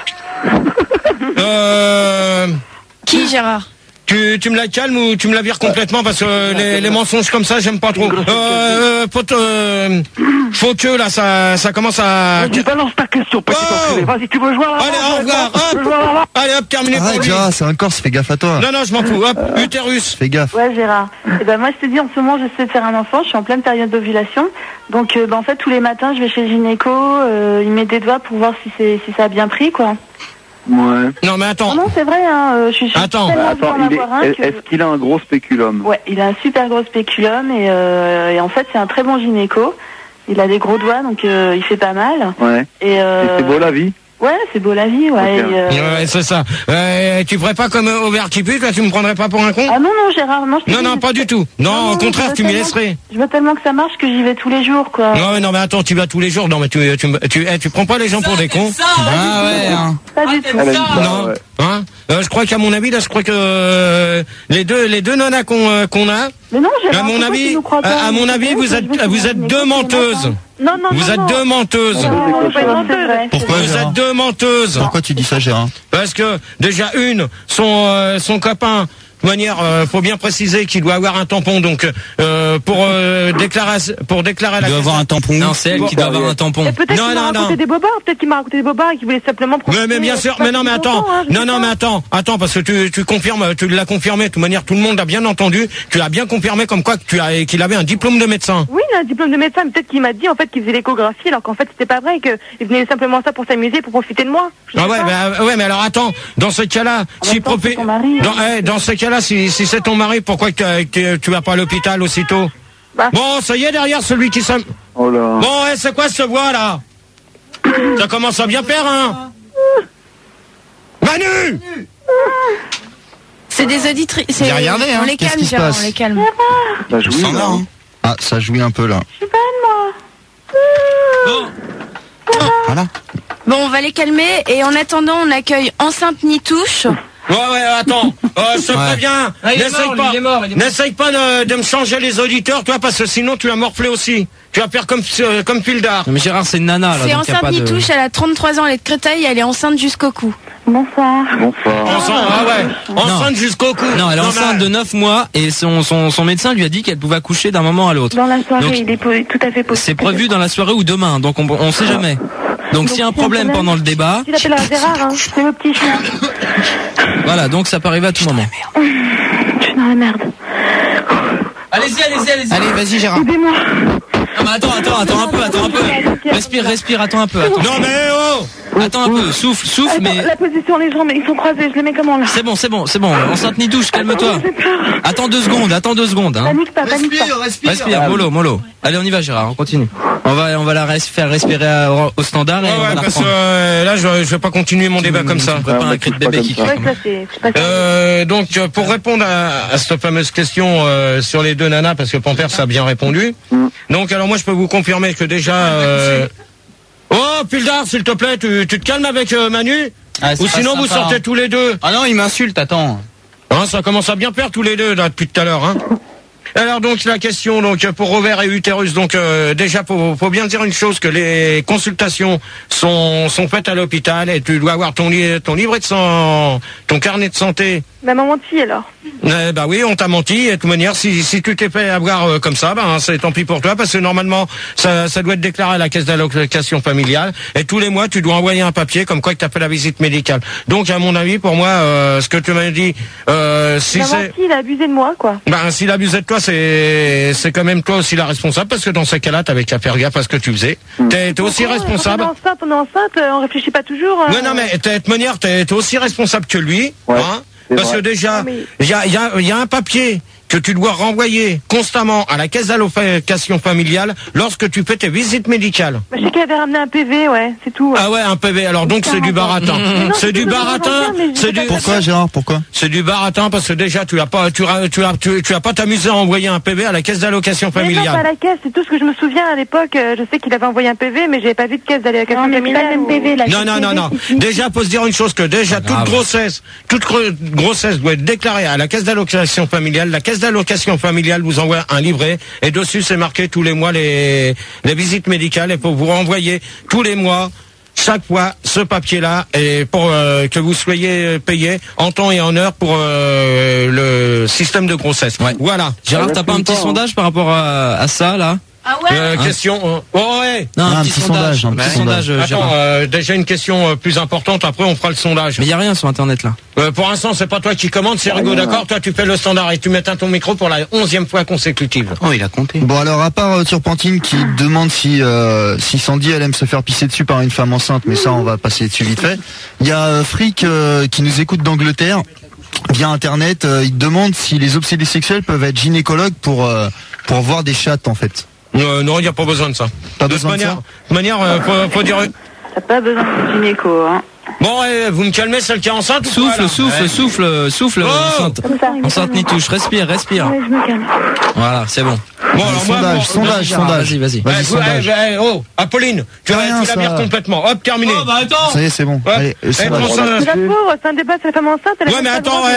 Euh, Qui, Gérard? Tu, tu me la calmes ou tu me la vires complètement parce que les, les mensonges comme ça j'aime pas trop. Euh, pote, euh, faut que là ça, ça commence à. Tu balances ta question, petit Oh enculé. Vas-y, tu veux jouer à la Allez, au revoir. Tu veux jouer à la Hop. Allez, hop, terminé pour Arrête, lui. Gérard, c'est un Corse, fais gaffe à toi. Non, non, je m'en fous. Hop, utérus. Fais gaffe. Ouais, Gérard. Et ben moi, je te dis, en ce moment, j'essaie de faire un enfant. Je suis en pleine période d'ovulation. Donc, euh, ben, en fait, tous les matins, je vais chez le gynéco. Euh, il met des doigts pour voir si, c'est, si ça a bien pris, quoi. Ouais. Non, mais attends. Non, non, c'est vrai. Hein, euh, je suis je suis Attends. tellement Attends, en il est, avoir un est- que... est-ce qu'il a un gros spéculum? Ouais, il a un super gros spéculum et, euh, et en fait, c'est un très bon gynéco. Il a des gros doigts, donc euh, il fait pas mal. Ouais. Et, euh, Et c'est beau la vie? Ouais, c'est beau la vie, ouais. Ok. et, euh, Ouais, c'est ça. Euh, tu ferais pas comme euh, au vert qui pue, toi, tu me prendrais pas pour un con? Ah non, non, Gérard, non, je te Non, dis, non, je- pas du tout. Non, Non, au non, contraire, je veux tu m'y tellement- laisserais. Je veux tellement que ça marche que j'y vais tous les jours, quoi. Non, non, mais attends, tu vas tous les jours. Non, mais tu, tu, tu, eh, tu prends pas les gens pour des cons. Ah ouais, hein. Pas du tout. Elle a dit ça, Non, ouais. hein euh, je crois qu'à mon avis, là, je crois que euh, les deux, les deux nanas qu'on euh, qu'on a, Mais non, j'ai À mon avis, à, à mon avis, vous êtes, vous êtes deux menteuses. Non, non, Vous non, êtes non. deux menteuses. Non, non, pas une menteuse. Pourquoi, Vous Gérard êtes deux menteuses. Pourquoi tu dis ça, Gérard? Parce que déjà une, son euh, son copain. De toute manière, euh, faut bien préciser qu'il doit avoir un tampon. Donc, euh, pour euh, déclarer, pour déclarer Il la. doit avoir un tampon. Non, c'est elle qui doit avoir un tampon. Et peut-être Non, qu'il non, m'a non. raconté des bobards, peut-être qu'il m'a raconté des bobards et qu'il voulait simplement Mais, profiter. mais bien sûr, pas mais non, mais depuis attends, longtemps, hein, je non, sais non, pas. mais attends, attends, parce que tu, tu confirmes, tu l'as confirmé. De toute manière, tout le monde a bien entendu. Tu as bien confirmé comme quoi que tu as, qu'il avait un diplôme de médecin. Oui, il a un diplôme de médecin, mais peut-être qu'il m'a dit en fait qu'il faisait l'échographie, alors qu'en fait c'était pas vrai, qu'il venait simplement ça pour s'amuser, pour profiter de moi. Je Ah sais ouais, pas. mais, ouais, mais alors attends, dans ce cas-là, si même temps, profé- c'est ton mari, dans, hein. eh, dans ce cas-là, si, si c'est ton mari, pourquoi que, que tu vas pas à l'hôpital aussitôt? Bah. Bon, ça y est, derrière celui qui s'am... Oh là. Bon, eh, c'est quoi ce voix là? Ça commence à bien faire, hein? Manu! C'est des auditrices. c'est- J'ai regardé, hein. On les Qu'est-ce calme, qui se Gérard, passe on les calme. Ça joue, S'en là, va, hein. hein. Ah, ça jouit un peu là. Voilà. Bon, on va les calmer et en attendant, on accueille Enceinte Nitouche. Ouais, ouais, attends, euh, je te Ouais. préviens, Ah, il est n'essaye mort, pas, lui, il est mort, il est mort. n'essaye pas de, de me changer les auditeurs, toi, parce que sinon tu vas morfler aussi. Tu vas faire comme, euh, comme Pildar. Non, mais Gérard, c'est une nana, là. C'est donc y a Enceinte pas de... Nitouche, elle a trente-trois ans, elle est de Créteil, elle est enceinte jusqu'au cou. Bonsoir. Bonsoir. Enceinte, ah ouais, enceinte jusqu'au cou. Non, elle est enceinte mais- de neuf mois et son, son, son médecin lui a dit qu'elle pouvait accoucher d'un moment à l'autre. Dans la soirée, Donc, il est po- tout à fait possible. C'est prévu dans la soirée ou demain, donc on, on sait jamais. Donc s'il y a un problème pendant le débat, Il appelle à Gérard, hein. C'est le petit chien. voilà, donc ça peut arriver à tout moment. Je suis dans la merde. Allez-y, allez-y, allez-y. Allez, vas-y, Gérard. Aidez-moi. Non, mais attends, attends, attends un peu, attends un peu. Respire, respire, attends un peu. Attends, Non, mais oh! attends un peu, souffle, souffle, Attends, mais... la position, les jambes, ils sont croisés, je les mets comment là? C'est bon, c'est bon, c'est bon. Enceinte Nitouche, calme-toi. J'ai peur. Attends deux secondes, attends deux secondes. Hein. Panique pas, panique pas. Respire, mollo, mollo. Allez, on y va, Gérard, on continue. On va, on va la res- faire respirer à- au standard et Ouais, on va ouais, la parce que reprendre. euh, là, je, je vais pas continuer mon débat comme ça. Tu prépare un cri de bébé qui crie. Ouais, ça c'est c'est pas ça. Euh, donc, euh, pour répondre à, à cette fameuse question euh, sur les deux nanas, parce que Panthère, ça a bien répondu. Donc, alors moi, je peux vous confirmer que déjà... Euh... Oh, Pildar, s'il te plaît, tu, tu te calmes avec euh, Manu? Ah, c'est Ou pas sinon, vous sympa, sortez hein. tous les deux. Ah non, il m'insulte, attends. Hein, ça commence à bien faire tous les deux, là, depuis tout à l'heure. Hein. Alors donc la question donc pour ovaire et utérus, donc euh, déjà faut, faut bien dire une chose, que les consultations sont sont faites à l'hôpital et tu dois avoir ton li- ton livret de sang, ton carnet de santé. Ma maman menti alors. Eh bah oui, on t'a menti. Et de toute manière, si si tu t'es fait avoir euh, comme ça, ben c'est tant pis pour toi, parce que normalement ça ça doit être déclaré à la caisse d'allocation familiale et tous les mois tu dois envoyer un papier comme quoi que t'as fait la visite médicale. Donc à mon avis, pour moi, euh, ce que tu m'as dit, euh, si Ma c'est menti, il a abusé de moi quoi. ben, s'il abusait de toi, c'est, c'est quand même toi aussi la responsable, parce que dans ces cas-là, t'avais qu'à faire gaffe à ce que tu faisais. T'es, t'es aussi Ouais, responsable. On est enceinte, on est enceinte, euh, on réfléchit pas toujours. euh, Non, non, mais t'es, de toute manière, t'es, t'es aussi responsable que lui, Ouais, hein, c'est parce vrai. que déjà, Non, mais- il y a, il y a, il y a un papier que tu dois renvoyer constamment à la caisse d'allocation familiale lorsque tu fais tes visites médicales. Bah, je sais qu'elle avait ramené un P V, ouais, c'est tout. ouais. Ah ouais, un P V. Alors donc c'est du baratin. Mais non, C'est c'est du tout baratin. bien, mais je C'est sais du. pas Pourquoi, Gérard? Pourquoi? C'est du baratin parce que déjà tu as pas, tu as, tu as, tu, tu as pas t'amusé à envoyer un P V à la caisse d'allocation Mais non, familiale. pas la caisse, c'est tout ce que je me souviens à l'époque. euh, Je sais qu'il avait envoyé un P V, mais j'avais pas vu de caisse d'allocation familiale. ou- Non, non, non, non. Déjà, faut se dire une chose, que déjà, toute grave. grossesse, toute gro- grossesse doit être déclarée à la caisse d'allocation familiale. La caisse d'allocation familiale vous envoie un livret et dessus, c'est marqué tous les mois les, les visites médicales, et pour vous renvoyer tous les mois, chaque fois, ce papier-là, et pour euh, que vous soyez payé en temps et en heure pour euh, le système de grossesse. Ouais. Voilà. Gérard, t'as pas un petit sondage par rapport à, à ça, là? Ah ouais Euh, Hein question. euh, oh, ouais. Non, Ah, un petit sondage, un petit sondage. euh, Attends, Gérard. euh, déjà une question euh, plus importante. Après, on fera le sondage. Mais il y a rien sur Internet, là. Euh, pour l'instant, c'est pas toi qui commande, c'est Rigaud, d'accord? Toi, tu fais le standard et tu m'éteins ton micro pour la onzième fois consécutive. Oh, il a compté. Bon, alors, à part euh, Turpentine qui demande si, euh, si Sandy, elle aime se faire pisser dessus par une femme enceinte, mais ça, on va passer dessus vite fait. Il y a euh, Frick euh, qui nous écoute d'Angleterre via Internet. Euh, il demande si les obsédés sexuels peuvent être gynécologues pour, euh, pour voir des chattes, en fait. Euh, non, il n'y a pas besoin de ça. Pas de besoin toute de manière, ça de manière euh, faut, faut dire... T'as pas besoin de gynéco, hein. Bon, eh, vous me calmez, celle qui est enceinte ou Souffle, quoi, là souffle, Eh. souffle, souffle, Oh enceinte. Comme ça. Enceinte Nitouche, respire, respire. Ouais, je me calme. Voilà, c'est bon. Bon, alors moi, sondage, bon, sondage, vas-y, Gérard, sondage. vas-y, vas-y. Eh, Vas-y, vous- sondage. eh, eh, oh, Apolline, tu, Rien, la- tu la ça. vires complètement. Hop, terminé. attends. Ça y est, c'est bon. Ouais. Allez, euh, Eh, sondage. prends ça. C'est la pauvre, c'est un débat sur la femme enceinte. Elle a Ouais, même mais pas le attends, droit de- ouais.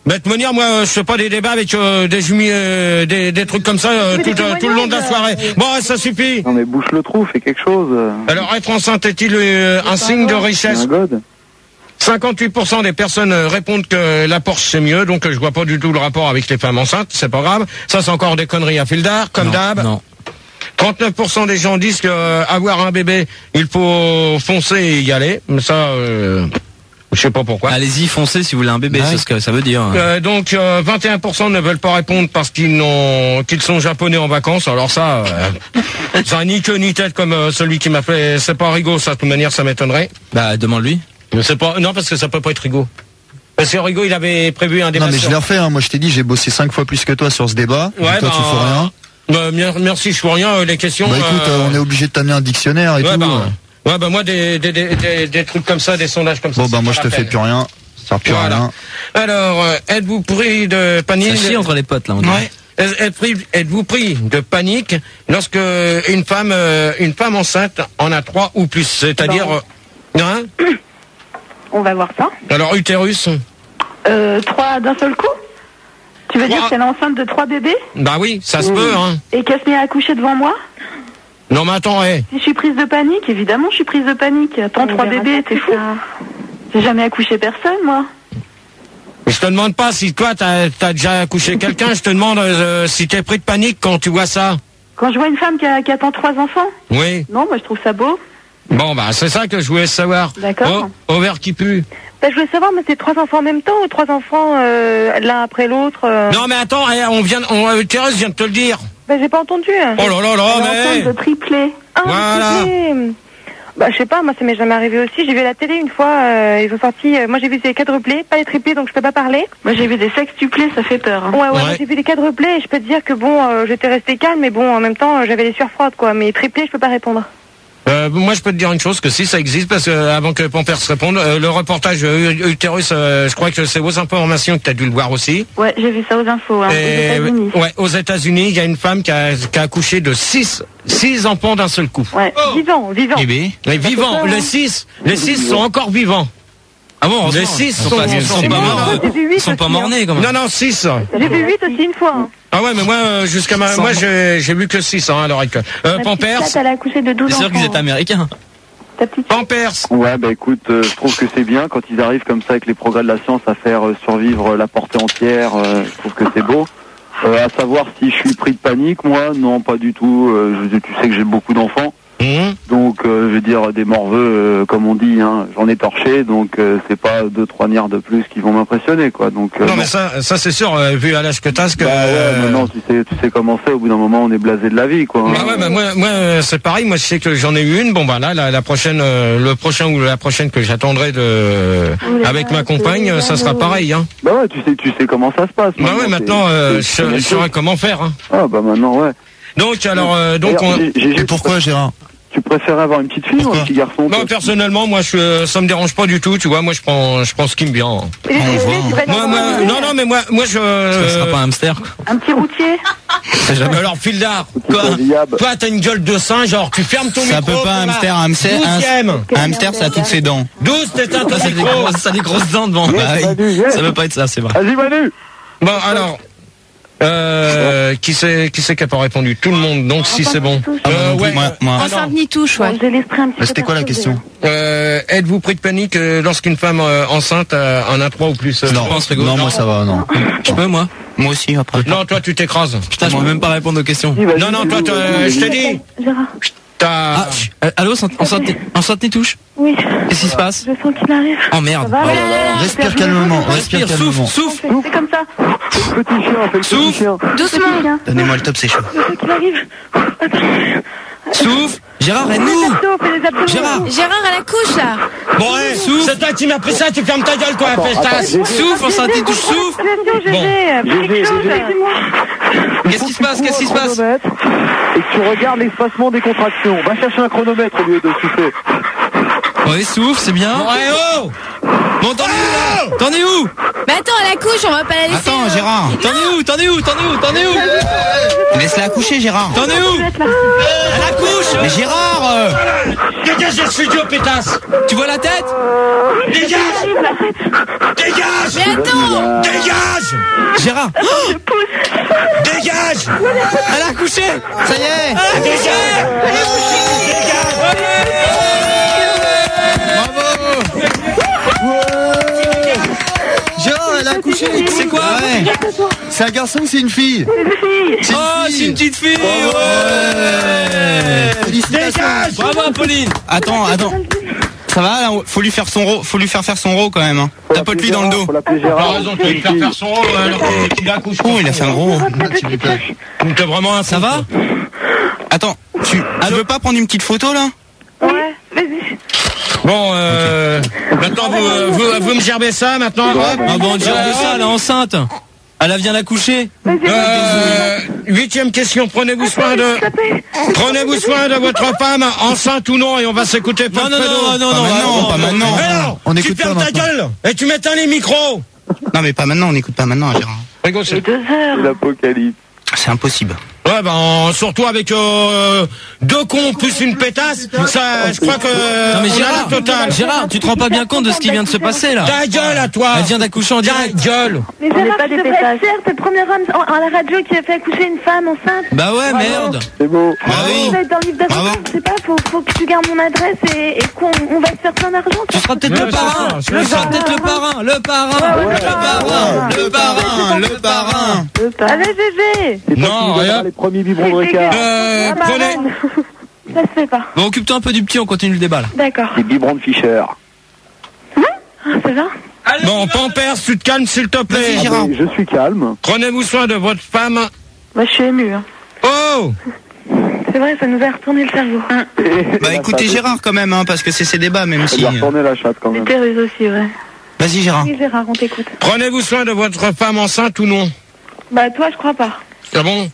Bête Monir, moi, je fais pas des débats avec euh, des jumis, euh, des, des trucs comme ça euh, tout, euh, tout le long de la soirée. Bon, ouais, ça suffit. Non mais bouche le trou, fais quelque chose. Alors, être enceinte est-il euh, un signe de richesse? Un god. cinquante-huit pour cent des personnes euh, répondent que la Porsche c'est mieux, donc euh, je vois pas du tout le rapport avec les femmes enceintes, c'est pas grave. Ça, c'est encore des conneries à fil d'art, comme d'hab. Non. trente-neuf pour cent des gens disent que euh, avoir un bébé, il faut foncer et y aller. Mais ça, euh, je sais pas pourquoi. Allez-y, foncez si vous voulez un bébé, Ouais. c'est ce que ça veut dire. Euh, donc euh, vingt et un pour cent ne veulent pas répondre parce qu'ils n'ont qu'ils sont japonais en vacances. Alors ça, euh, ça a ni queue ni tête comme euh, celui qui m'a fait. C'est pas Rigaud, ça de toute manière, ça m'étonnerait. Bah demande-lui. Mais c'est pas non parce que ça peut pas être Rigaud. Parce que Rigaud, il avait prévu un débat. Non mais je sur- l'ai refait, hein. Moi je t'ai dit j'ai bossé cinq fois plus que toi sur ce débat. Ouais, Et toi bah, tu fais rien. Bah, mer- merci, je fais rien. euh, Les questions. Bah écoute, euh, euh, on est obligé de t'amener un dictionnaire et ouais, tout. bah, ouais. ouais, bah moi des des, des des des trucs comme ça, des sondages comme ça. Bon bah c'est moi pas je te la fais peine. plus rien. Ça sert plus à Voilà. rien. Alors, euh, êtes-vous pris de panique? Ça chie entre les potes là. On dirait. Ouais. Êtes- êtes- Êtes-vous pris de panique lorsque une femme, euh, une femme enceinte en a trois ou plus, c'est-à-dire, euh, hein? On va voir ça. Alors utérus? Euh, trois d'un seul coup. Tu veux dire Trois. qu'elle est enceinte de trois bébés Bah oui, ça se peut, hein. et qu'elle se met à accoucher devant moi? Non mais attends, hé. Si je suis prise de panique, évidemment je suis prise de panique. Attends, trois bébés, t'es fou. J'ai jamais accouché personne, moi. Je te demande pas si toi t'as as déjà accouché quelqu'un, je te demande euh, si t'es pris de panique quand tu vois ça. Quand je vois une femme qui, a, qui attend trois enfants, Oui. non, moi je trouve ça beau. Bon bah c'est ça que je voulais savoir. D'accord. Oh, ovaire qui pue. Bah, je voulais savoir, mais c'est trois enfants en même temps ou trois enfants euh, l'un après l'autre euh... Non mais attends, eh, on vient, on, euh, Thérèse vient de te le dire. Bah, j'ai pas entendu. Oh là là là, Elle est mais. enceinte de triplé. Ah, Voilà. triplé. Bah, je sais pas, moi ça m'est jamais arrivé aussi. J'ai vu à la télé une fois, euh, ils ont sorti, euh, moi j'ai vu des quadruplés, pas les triplés, donc je peux pas parler. Moi j'ai vu des sextuplés, ça fait peur. hein. Ouais, ouais, Ouais. moi, j'ai vu des quadruplés et je peux te dire que bon, euh, j'étais restée calme, mais bon, en même temps, euh, j'avais les sueurs froides, quoi. Mais triplés, je peux pas répondre. Euh, moi, je peux te dire une chose, que si ça existe, parce que euh, avant que Pampers réponde, euh, le reportage euh, Utérus, euh, je crois que c'est aux informations que tu as dû le voir aussi. Ouais, j'ai vu ça aux infos, hein, aux Et, États-Unis. ouais, aux États-Unis, il y a une femme qui a, qui a accouché de six, six enfants d'un seul coup. Ouais, vivant, vivant. Bébé. Les vivants, les six, les six sont encore vivants. Ah bon, Les heureusement. six Ils sont sont, pas- ils sont sont pas pas morts. morts. J'ai vu huit Ils sont pas aussi, hein. morts-nés quand même. Non, non, six. J'ai vu huit aussi une fois. Hein. Ah ouais, mais moi, euh, jusqu'à ma, moi, j'ai, j'ai vu que six, hein, à l'heure actuelle. Euh, Ma petite Pampers, chatte, elle a accouché de douze C'est enfants. sûr qu'ils étaient américains. Ta petite chatte. Pampers. Ouais, bah écoute, euh, je trouve que c'est bien quand ils arrivent comme ça avec les progrès de la science à faire euh, survivre euh, la portée entière. euh, je trouve que c'est beau. Euh, à savoir si je suis pris de panique, moi, non, pas du tout. Euh, je- tu sais que j'ai beaucoup d'enfants. Mmh. Donc, euh, je veux dire, des morveux, euh, comme on dit, hein, j'en ai torché, donc euh, c'est pas deux, trois niards de plus qui vont m'impressionner, quoi. Donc, euh, Non, non. mais ça, ça c'est sûr, euh, vu à l'âge que t'as, ce que... Bah ouais, mais non, tu sais, tu sais comment c'est, au bout d'un moment, on est blasé de la vie, quoi. hein. Bah ouais, bah moi, moi euh, c'est pareil. Moi, je sais que j'en ai eu une. Bon, bah là, la, la prochaine, euh, le prochain ou la prochaine que j'attendrai de Oula, avec ma c'est compagne, euh, ça sera rigolo. pareil. Hein. Bah ouais, tu sais, tu sais comment ça se passe. Bah ouais, c'est- maintenant, euh, c'est- je, c'est- je saurai comment faire. Hein. Ah bah maintenant, ouais. Donc, alors, euh, donc, D'ailleurs, on... j'ai- j'ai Et juste- pourquoi Gérard? Tu préférais avoir une petite fille ou Pourquoi un petit garçon Non, toi personnellement, moi, je, euh, ça me dérange pas du tout. Tu vois, moi, je prends, je prends ce qui me vient. Et les triplés, tu vas Moi, dans moi, un- non, non, mais moi, moi, je. Ça sera pas un hamster. quoi. Un petit routier. Alors, fil d'art. Quoi Toi, t'as une gueule de singe, genre, tu fermes ton Ça micro. peut pas un Thomas. hamster, un hamster, un, Douzième. un hamster, ça a toutes ses dents. Douze, t'éteins ton Ça, c'est des micro. grosses, ça a des grosses dents devant. Yes, Bah oui. Manu, yes. Ça veut pas être ça, c'est vrai. Vas-y Manu. Bon, alors, euh, qui c'est, qui c'est qui a pas répondu? Tout le monde. Donc, si c'est bon. Euh, ouais. Moi, moi. Enceinte ni touche, ouais. J'ai l'esprit un petit Bah, peu C'était quoi la perturbé. question? Euh, êtes-vous pris de panique euh, lorsqu'une femme euh, enceinte euh, en a trois ou plus? euh, Non, je pense, non, Rigaud. moi ça va, non. Je peux, moi? Moi aussi, après. Non, toi, tu t'écrases. Putain, je peux même pas répondre aux questions. Vas-y, vas-y, Non, non, toi, vas-y, toi, vas-y, je vas-y. t'ai dit. Gérard. T'as. Ah, chut. Euh, allô, enceinte, enceinte, enceinte ni touche? Oui. Qu'est-ce qui se passe? Je sens qu'il arrive. Oh merde. Ça va, là Respire calmement, respire Respire, souffle, calmement. souffle. C'est comme ça. Fais le petit chien, fais le petit Souffle. chien. Doucement. Tiens, Donnez-moi le top, c'est chaud. je sens qu'il arrive. Attends. Souffle. Gérard, aide-nous. Abdos, fais les abdos. Gérard. Gérard à la couche, là. Bon, ouais, c'est toi qui m'as pris ça, tu fermes ta gueule, toi, Festas. Souffle, enceinte ni touche, souffle. Attention, Bon. Gégé, fais Gégé, quelque chose. Gégé. Qu'est-ce qui se passe? Qu'est-ce qui se passe? Et que tu regardes l'espacement des contractions. Va chercher un chronomètre au lieu de souffler. Ouais, souffle, c'est bien. Ouais, oh! Bon, t'en es où, là? T'en es où? Mais attends, à la couche, on va pas la laisser. Attends, euh, Gérard. T'en es où? T'en es où? T'en es où? T'en es où? Laisse-la accoucher, Gérard. T'en es où? Vous êtes là. À la couche. Mais Gérard euh, Dégage du studio, pétasse. Tu vois la tête? Dégage. Dégage. Mais attends. Dégage. Gérard. Dégage. Elle a accouché. Ça y est. Elle a accouché. Gérard, elle a accouché. C'est quoi? Ouais. C'est un garçon ou c'est une fille? C'est une Oh, c'est une petite fille. Ouais. Félicitations. Bravo, Apolline. Attends, attends. Ça va là, faut lui faire son ro, faut lui faire faire son ro quand même. Hein. Tapote-lui dans le dos. Faut l'appeler T'as Gérard. raison, tu vas lui faire faire son rôle alors qu'il accouche. Oh, il a fait un gros. T'es vraiment un Ça va? Attends, tu, tu veux pas prendre une petite photo là? Ouais, vas-y. Bon, euh, maintenant vous, euh, vous, vous me gerbez ça maintenant. Hop. Ah bon, Gérard, ça, elle est enceinte. Elle vient d'accoucher. Euh, huitième question, prenez-vous soin de, prenez-vous soin de votre femme, enceinte ou non, et on va s'écouter Non, pas non, de non, pédo. non, non, Pas maintenant, non, pas non, maintenant. Mais non, On tu écoute pas fermes ta maintenant. gueule et tu m'éteins les micros. Non mais pas maintenant, on n'écoute pas maintenant, Gérard. Rigo, c'est- Deux heures. L'apocalypse. C'est impossible. Ouais, ben, surtout avec euh, deux cons plus une pétasse, ça, je crois que Non mais on a Gérard, la totale. Gérard, tu te rends pas bien compte de ce qui vient de se passer là? Ta gueule à toi. Elle vient d'accoucher en Ta direct. gueule. Mais On n'est Gérard, pas tu des devrais pétasses. être fier, t'es le premier homme en- à la radio qui a fait accoucher une femme enceinte. Bah ouais, merde. C'est beau. Bah oui. On va être dans le livre Bravo. d'affaires, je sais pas, faut, faut que tu gardes mon adresse et, et qu'on on va se faire plein d'argent. Tu seras peut-être Ouais, le c'est parrain. ça, c'est Tu ça. seras peut-être le parrain, le parrain, le parrain, le parrain, le parrain. Allez, Gégé. C'est toi Non, qui nous rien. donneras les premiers biberons de Ricard. Euh, Ah bah, prenez, Reine. Ça se fait pas. Bon, occupe-toi un peu du petit, on continue le débat là. D'accord. Les biberons de Fischer. Ah, ça va? bon, Pampers, tu te calmes s'il te plaît. Vas-y, Gérard. Ah, mais je suis calme. Prenez-vous soin de votre femme. Moi, je suis émue. Hein. Oh, C'est vrai, ça nous a retourné le cerveau. Bah écoutez Gérard quand même, hein, parce que c'est ses débats même Ça si. doit retourner la chatte quand même. Thérèse aussi, ouais. Vas-y Gérard. Oui, Gérard, on t'écoute. prenez-vous soin de votre femme enceinte ou non? Bah, toi, je crois pas. C'est bon.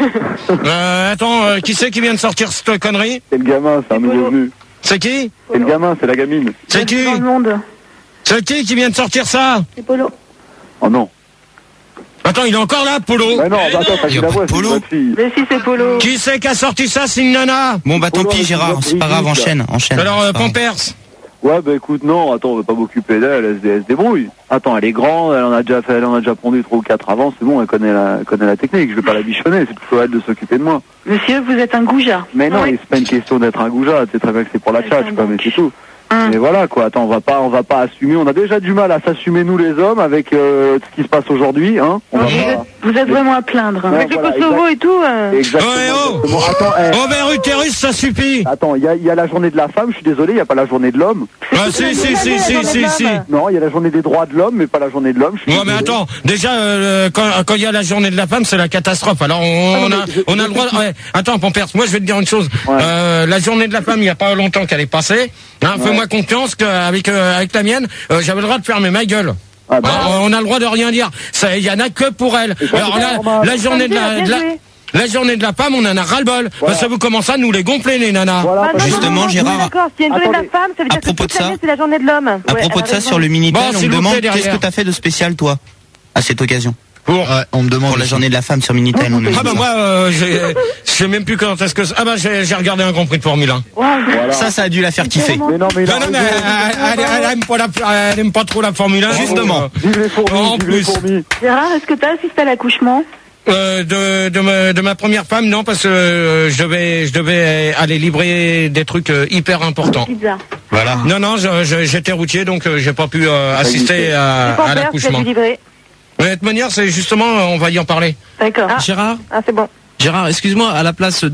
euh, attends, euh, qui c'est qui vient de sortir cette connerie? C'est le gamin, c'est un nouveau venu. C'est qui? C'est le gamin, c'est la gamine. C'est qui? Dans le monde. C'est qui qui vient de sortir ça? C'est Polo. Oh non. Attends, il est encore là, Polo. Mais non, bah attends, t'as Il y vu a la pas voix, de c'est une Polo. bonne fille. Mais si, c'est Polo. Qui c'est qui a sorti ça? C'est une nana. Bon bah tant Polo, pis elle Gérard, est c'est pas grave, ridicule. enchaîne, enchaîne. Alors, euh, C'est pas grave. Pampers. Ouais, bah écoute, non, attends, on va pas m'occuper d'elle, elle, se- elle se débrouille. Attends, elle est grande, elle en a déjà fait, elle en a déjà pondu trois ou quatre avant, c'est bon, elle connaît la, elle connaît la technique, je vais pas la bichonner, c'est plutôt elle de s'occuper de moi. Monsieur, vous êtes un goujat. Mais non, Ouais. c'est pas une question d'être un goujat, c'est très bien que c'est pour la tchatche, quoi, mais c'est tout. Hum. Mais voilà, quoi, attends, on va pas, on va pas assumer, on a déjà du mal à s'assumer, nous les hommes, avec euh, ce qui se passe aujourd'hui, hein. On va Vous êtes, pas... vous êtes vraiment à plaindre. Ouais, Avec le voilà, Kosovo exact. et tout. euh, Exactement. Ouais, oh. exactement. Attends, eh, Ovaire utérus, ça suffit. attends, il y a, il y a la journée de la femme, je suis désolé, il y a pas la journée de l'homme. Ah, si, si, si, si, si, si. Non, il y a la journée des droits de l'homme, mais pas la journée de l'homme. je suis Ouais, mais désolé. attends, déjà, euh, quand quand il y a la journée de la femme, c'est la catastrophe. Alors, on, Ah non, on a, mais je- on a je- le droit. Ouais. Attends, Pampers, moi, je vais te dire une chose. Ouais. Euh, la journée de la femme, il y a pas longtemps qu'elle est passée. Hein, Ouais. Fais-moi confiance qu'avec euh, avec la mienne, euh, j'avais le droit de fermer ma gueule. Ah bah, Alors, on a le droit de rien dire. Ça, il y en a que pour elle. Et ça, Alors c'est là, normal. la journée de la, de la, la journée de la femme, on en a ras-le-bol. Voilà. Ça vous commence à nous les gonfler, les nanas. voilà, Ah, parce non, que- Justement, non, non, Gérard, oui, d'accord, s'il y a une journée de attendez. la femme, ça veut À dire que propos toute de ça- l'année, c'est la journée de l'homme. À Ouais, propos elle de a ça, raison. sur le Minitel, Bon, on s'il me vous demande plaît, qu'est-ce derrière. que t'as fait de spécial toi à cette occasion Pour. Ouais, on me demande. pour la journée de la femme sur Minitel. On me Ah demande bah ça. moi, euh, j'ai- je sais même plus quand est-ce que. Ah bah j'ai j'ai regardé un Grand Prix de Formule un. Voilà. Ça, ça a dû la faire kiffer. Mais non, mais il a Non, non, mais raison. elle, elle- elle aime pas la, elle aime pas trop la Formule un. Justement. Vive les fourmis, En vive les plus. fourmis. Gérard, est-ce que t'as assisté à l'accouchement? Euh, de, de, ma, de ma première femme, non, parce que euh, je devais, je devais aller livrer des trucs euh, hyper importants. Pizza. Voilà. Non, non, je- je- j'étais routier, donc euh, j'ai pas pu euh, assister à, C'est pas à faire, tu as l'accouchement. dû livrer. Mais de toute manière, c'est justement, euh, on va y en parler. D'accord. Ah, Gérard, ah, c'est bon. Gérard, excuse-moi, à la place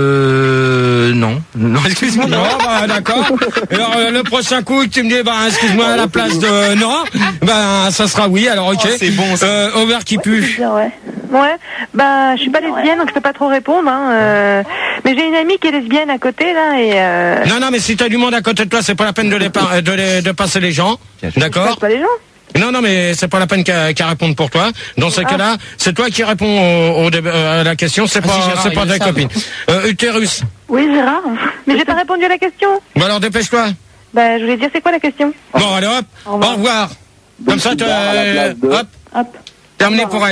de... Non, non, excuse-moi. Non, bah d'accord. Alors euh, le prochain coup, tu me dis, bah excuse-moi à la place de non, ben ça sera oui. Alors ok. Oh, c'est bon, ça. Euh, ovaire qui pue. Pizza, ouais. Ouais, bah je suis pas lesbienne donc je peux pas trop répondre. Hein, euh, mais j'ai une amie qui est lesbienne à côté là et euh, Non, non, mais si t'as du monde à côté de toi, c'est pas la peine de les, par- de les- de passer les gens. je D'accord. passe pas les gens. Non, non, mais c'est pas la peine qu'à qu'à répondre pour toi. Dans ce cas-là, c'est toi qui réponds au, au dé- euh, à la question. C'est Ah, pas, si, Gérard, c'est il pas le ta savent. copine. Euh, utérus. Oui, Gérard. Mais j'ai pas répondu à la question. Bon alors dépêche-toi. Bah je voulais dire c'est quoi la question. Bon allez hop. Au revoir. Comme ça, Donc, tu- à la place de- hop. Hop. Terminé pour elle.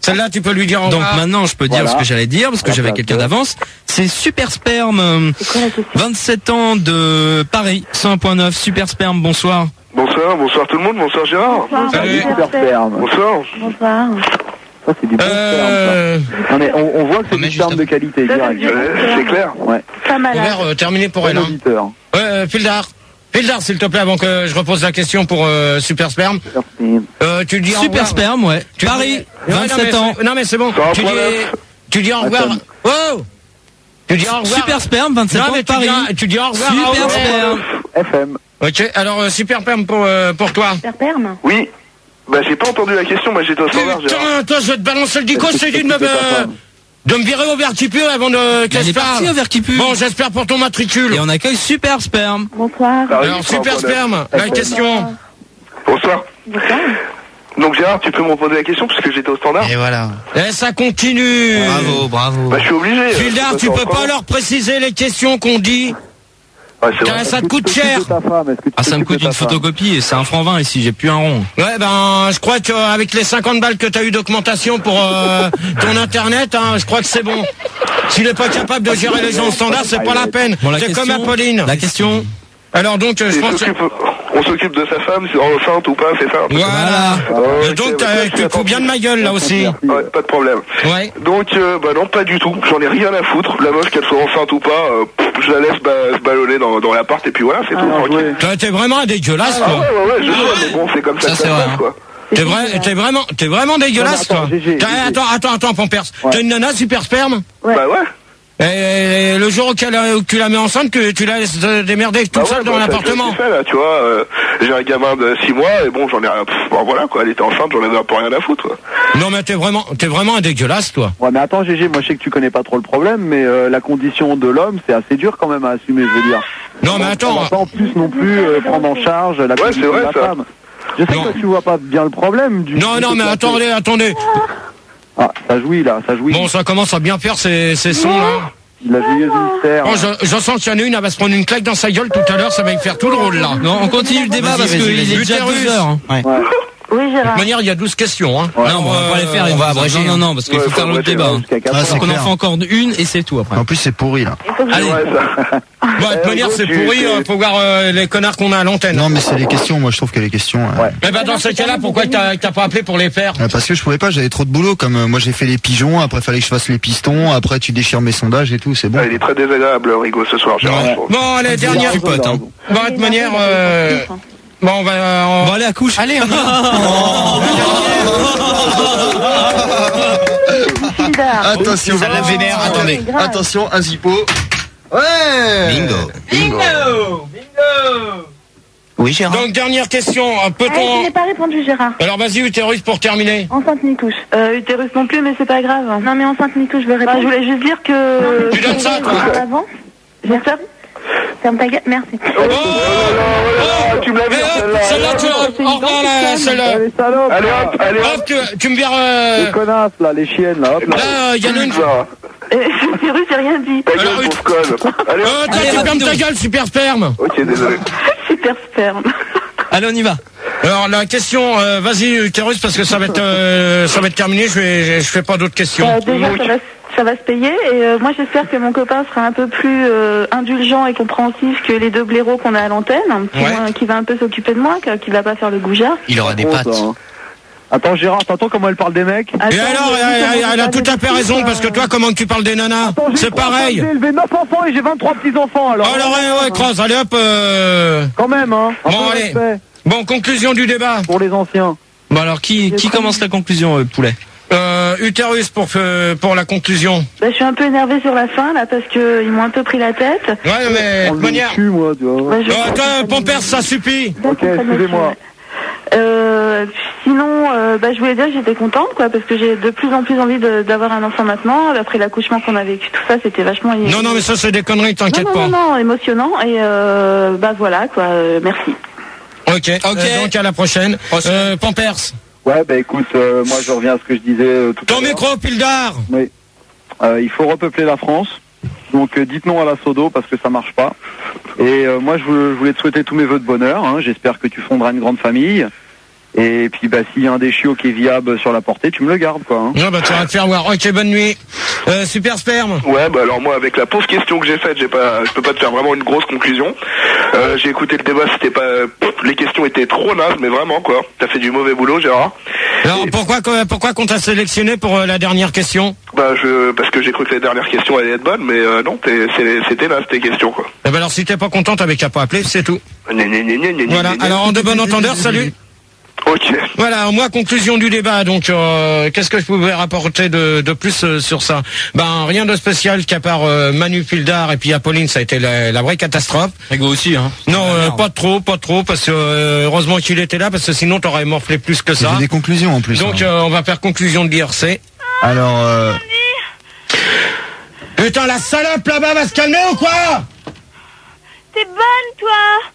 Celle-là, tu peux lui dire au Donc revoir. maintenant, je peux dire Voilà. ce que j'allais dire, parce que À la j'avais place quelqu'un de- d'avance. C'est Super Sperme, euh, C'est quoi la question? vingt-sept ans de Paris, cent un point neuf, Super Sperme, bonsoir. Bonsoir, bonsoir tout le monde, bonsoir Gérard. Bonsoir. Salut. Super sperme. Bonsoir. Bonsoir. Ça, c'est du bon Euh, sperme, ça. Non, mais on, on voit que c'est On met du juste sperme de qualité, Ça, direct. c'est du- Ouais, c'est clair. Ouais. Pas malade. ouvert, euh, terminé pour elle. Bon Hein. auditeur. Ouais, euh, Pildar. Pildar, s'il te plaît, avant que je repose la question pour euh, Super Sperme. Super sperme. Euh, tu dis au Super revoir. Sperme, ouais. Tu Paris, dis- Ouais, non, vingt-sept mais ans. c'est- Non, mais c'est bon. Ça va, Tu dis, point neuf. tu dis au revoir. Attends. Oh Tu dis au revoir. Super Sperme, vingt-sept Non, ans mais de tu Paris. dis, tu dis au revoir. Super à- Sperme. F M. Ok, alors euh, Super Sperme pour, euh, pour toi. Super perme. Oui. Bah j'ai pas entendu la question, moi j'étais au standard Gérard. Putain, toi, je vais te balancer le dico, je t'ai dit de me, Est-ce que tu peux pas de me virer au vertipu avant de que Elle je est partie parle. au Vertipu. Bon, j'espère pour ton matricule. Et on accueille Super Sperme. Bonsoir. Paris, Alors, cent un Super point neuf. Sperme, la question. Bonsoir. Bonsoir. Donc Gérard, tu peux me reposer la question parce que j'étais au standard. Et voilà. Et ça continue. Bravo, bravo. Bah je suis obligé. euh, Gildard, c'est tu pas peux en pas France. leur préciser les questions qu'on dit. Ouais, c'est Car vrai. ça te coûte Est-ce que tu cher. t'occupes de ta femme? Est-ce que tu Ah, ça me t'occupes coûte de ta une femme? photocopie et c'est un franc vingt ici, j'ai plus un rond. Ouais, ben, je crois qu'avec les cinquante balles que t'as eu d'augmentation pour euh, ton internet, hein, je crois que c'est bon. S'il est pas capable de gérer les gens au standard, c'est pas la peine. Bon, la C'est question- comme Apolline. La question. Alors donc, euh, je Il pense que... s'occupe- On s'occupe de sa femme, c'est enceinte ou pas, c'est ça. Voilà. Ah, Et ok, donc, bah, t'as- je tu suis te fous bien de ma gueule, là aussi. Ouais, pas de problème. Ouais. Donc, euh, bah non, pas du tout. J'en ai rien à foutre. La meuf, qu'elle soit enceinte ou pas, euh, pff, je la laisse ba- se ballonner dans, dans l'appart et puis voilà, c'est tout. Tranquille. Toi, T'es vraiment un dégueulasse, Ah ouais, toi. ouais, ouais, je sais, mais bon, c'est comme ça, Ça, que c'est ça vrai, se passe, hein. quoi. T'es vrai, t'es vraiment, t'es vraiment dégueulasse, Non, mais attends, toi. G G, T'as- G G. Attends, attends, attends, Pampers. T'as une nana super sperme. Ouais. Bah ouais. Et le jour où, qu'elle a- où tu la mets enceinte, que tu la laisses euh, démerder toute Bah seule ouais, dans bah, ça, l'appartement. je l'ai fait, là, tu vois, euh, j'ai un gamin de six mois et bon, j'en ai rien. Pff, bon, voilà quoi, elle était enceinte, j'en avais un peu rien à foutre. Quoi. Non mais t'es vraiment, t'es vraiment un dégueulasse, toi. Ouais, mais attends, G G, moi je sais que tu connais pas trop le problème, mais euh, la condition de l'homme, c'est assez dur quand même à assumer, je veux dire. Non mais On attends. va pas en plus non plus euh, prendre en charge la Ouais, condition c'est vrai, de la ça. femme. Je sais Non. que toi, tu vois pas bien le problème du. Non du non fait mais que- attendez, attendez. Ah, ça jouit là, ça jouit. Bon, ça commence à bien faire ces, ces sons là. La joyeuse mystère. Oh, je, je sens qu'il y en a une, elle va se prendre une claque dans sa gueule tout à l'heure, ça va y faire tout le rôle là. Non, on continue le débat Vas-y, parce vas-y, qu'il vas-y. est déjà Utérus. deux heures. hein. Ouais. Ouais. Oui, De Gérard. toute manière, il y a douze questions. Hein. Ouais. Non, bon, on va pas les faire. on il va faut- abréger. Non, non, non, parce qu'il Ouais, faut faut faire l'autre abréger, débat. ouais. hein. Jusqu'à quatre Ah, heures. c'est Donc on en clair. fait encore une et c'est tout après. En plus, c'est pourri là. Il faut que je- Allez. Ouais, ça. Bon, de toute Eh, manière, gros, c'est tu- pourri, tu- il faut voir euh, les connards qu'on a à l'antenne. Non, mais c'est les questions. Moi, je trouve que les questions. euh, Ouais. Eh ben dans ces cas-là, pourquoi t'as t'as pas appelé pour les faire? euh, Parce que je pouvais pas, j'avais trop de boulot. Comme euh, moi, j'ai fait les pigeons. Après, fallait que je fasse les pistons. Après, tu déchires mes sondages et tout. C'est bon. Ah, il est très désagréable, Rigo, ce soir, Gérard. Ouais. je trouve. Bon, allez, dernière. Tu potes, hein. Bon, de toute manière, euh, bon, on va... on- On va aller à couche. Allez, on y Gildard. Attention, Ça la vénère, attendez. Grave. Attention, un zippo. Ouais. Bingo. Bingo. Oui, Gérard. Donc, dernière question. euh, Ah, je Peut-on... n'ai pas répondu, Gérard. Alors, vas-y, Utérus, pour terminer. Enceinte ni touche. Euh, utérus non plus, mais c'est pas grave. Non, mais enceinte ni touche, je vais répondre. je voulais juste dire que. Tu donnes ça, toi. Avant. J'espère. Ferme ta gueule, merci. Oh, Ah, tu me l'as Eh, vu, hop, celle-là. celle-là, tu l'as... Au revoir, là, celle-là. Les salopes, Allez là. hop, allez hop. Hop, tu, tu me vires... euh, Les connasses là, les chiennes là, hop là. Là, il y en a une... Ça. Euh, Utérus, j'ai rien dit. Ta gueule, Alors, pauvre conne. Allez Euh, hop. toi, Allez, tu fermes rapido. ta gueule, super sperme. Ok, désolé. Super sperme. Allez, on y va. Alors, la question... euh, vas-y, Utérus, parce que ça va être, euh, ça va être terminé. Je vais, je fais pas d'autres questions. Euh, déjà, ça va, ça va se payer. Et euh, moi, j'espère que mon copain sera un peu plus euh, indulgent et compréhensif que les deux blaireaux qu'on a à l'antenne, qui, Ouais. vont- qui va un peu s'occuper de moi, que- qui va pas faire le goujat. Il aura des Trop, pattes. ça, hein. Attends Gérard, t'entends comment elle parle des mecs? Et Attends, alors, mais elle, dis elle- comment elle a vous tout à parlez fait de raison, filles, parce que euh, toi, comment tu parles des nanas? Attends, j'ai C'est trois pareil. femmes, J'ai élevé neuf enfants et j'ai vingt-trois petits-enfants alors. Alors, ouais, ouais, cross, allez hop. Euh... Quand même, hein. Un Bon, peu de allez. respect Bon, conclusion du débat. pour les anciens. Bon alors, qui, qui commence la conclusion, euh, poulet? Euh, Utérus pour, euh, pour la conclusion. Bah, je suis un peu énervée sur la fin, là, parce que ils m'ont un peu pris la tête. Ouais, mais de On toute le manière... cul, moi, tu vois. Bah, je- Euh, toi, Pampers, ça suffit. Ok, excusez-moi. Euh, sinon, euh, bah, je voulais dire que j'étais contente, quoi, parce que j'ai de plus en plus envie de- d'avoir un enfant maintenant. Après l'accouchement qu'on a vécu, tout ça, c'était vachement. Non, non, mais ça, c'est des conneries, non, t'inquiète non, pas. non, non, émotionnant. Et euh, bah voilà, quoi. euh, merci. Ok, Ok. euh, donc à la prochaine. Euh, Pampers, Ouais, bah écoute, euh, moi je reviens à ce que je disais euh, tout à ton l'heure. micro, Pildar. Oui. Euh, il faut repeupler la France. Donc euh, dites non à la Sodo parce que ça marche pas. Et euh, moi je voulais, je voulais te souhaiter tous mes vœux de bonheur. Hein. J'espère que tu fonderas une grande famille. Et puis bah s'il y a un des chiots qui est viable sur la portée, tu me le gardes quoi. Hein. Non bah tu vas te faire voir. Ok, bonne nuit. Euh, super sperme. Ouais bah alors moi avec la pauvre question que j'ai faite, j'ai pas, je peux pas te faire vraiment une grosse conclusion. Euh, j'ai écouté le débat, c'était pas, les questions étaient trop nazes, mais vraiment quoi. T'as fait du mauvais boulot, Gérard. Alors Et... pourquoi pourquoi qu'on t'a sélectionné pour euh, la dernière question? Bah je, parce que j'ai cru que la dernière question allait être bonne, mais euh, non, t'es, c'est, c'était naze tes questions quoi. Eh ben alors si t'es pas content, t'avais qu'à pas appeler, c'est tout. Gna, gna, gna, gna, gna, Voilà. gna, Alors en de bon entendeur, salut. Ok. Voilà, moi conclusion du débat. Donc, euh, qu'est-ce que je pouvais rapporter de, de plus euh, sur ça? Ben rien de spécial qu'à part euh, Manu Pildar et puis Apolline, ça a été la, la vraie catastrophe. Ego aussi, hein. Non, euh, pas trop, pas trop, parce que euh, heureusement qu'il était là, parce que sinon t'aurais morflé plus que ça. J'ai des conclusions en plus. Donc hein. euh, on va faire conclusion de l'I R C. Alors. Euh... Putain, la salope là-bas va se calmer ou quoi? T'es bonne, toi.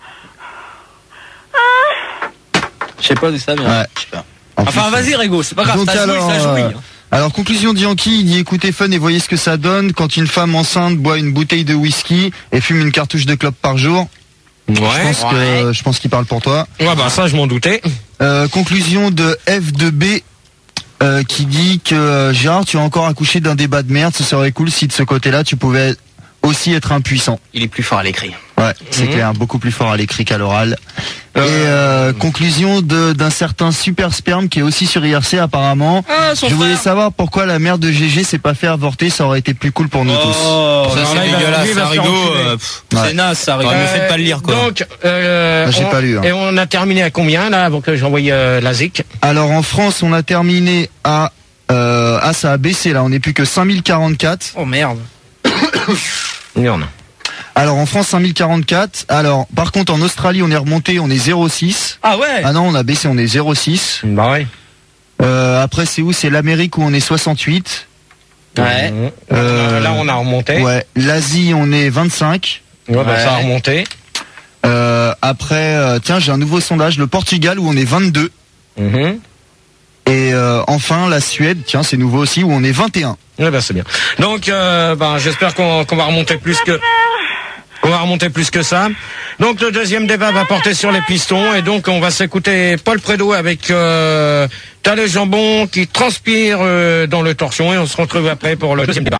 Ah. Je sais pas d'où ça vient. Ouais. Je sais pas. En Enfin, plus, vas-y, Régo, c'est pas grave, Donc t'as joué, alors, ça jouit. euh, hein. alors conclusion de Yankee, il dit écoutez fun et voyez ce que ça donne quand une femme enceinte boit une bouteille de whisky et fume une cartouche de clope par jour. Ouais. Je pense que je pense qu'il parle pour toi. Ouais bah ça je m'en doutais. Euh, conclusion de F deux B euh, qui dit que euh, Gérard, tu as encore accouché d'un débat de merde. Ce serait cool si de ce côté-là tu pouvais aussi être impuissant. Il est plus fort à l'écrit. Ouais, c'est Mhm. clair, beaucoup plus fort à l'écrit qu'à l'oral. Euh, Et euh, conclusion de d'un certain super sperme qui est aussi sur I R C apparemment. Ah, son Je voulais frère. savoir pourquoi la mère de G G s'est pas fait avorter, ça aurait été plus cool pour nous Oh, tous. ça Alors c'est là, il va- lui, dégueulasse, il va ça se Rigo. faire enculer. euh, pff, Ouais. C'est naze, ça Rigo. Euh, Ne faites pas le lire, quoi. Donc, euh, Ah, j'ai on- pas lu, hein. Et on a terminé à combien là avant que j'envoie euh, la Z I C? Alors en France, on a terminé à euh, ah ça a baissé là, on n'est plus que cinq mille quarante-quatre. Oh merde. Merde. Alors en France cinq mille quarante-quatre. Alors par contre en Australie, on est remonté, on est zéro virgule six. Ah ouais. Ah non, on a baissé, on est zéro virgule six. Bah ouais. Euh, après c'est où? C'est l'Amérique où on est soixante-huit. Ouais. Mhm. Euh, Là on a remonté. Ouais, l'Asie, on est vingt-cinq. Ouais, bah, Ouais. ça a remonté. Euh, après, euh, tiens, j'ai un nouveau sondage, le Portugal où on est vingt-deux. Mhm. Et euh, enfin, la Suède, tiens, c'est nouveau aussi, où on est vingt et un. Ouais, bah, c'est bien. Donc, euh, bah, j'espère qu'on qu'on va remonter plus que. On va remonter plus que ça. Donc le deuxième débat va porter sur les pistons et donc on va s'écouter Paul Prédo avec euh, T'as le jambon qui transpire euh, dans le torsion et on se retrouve après pour le deuxième débat.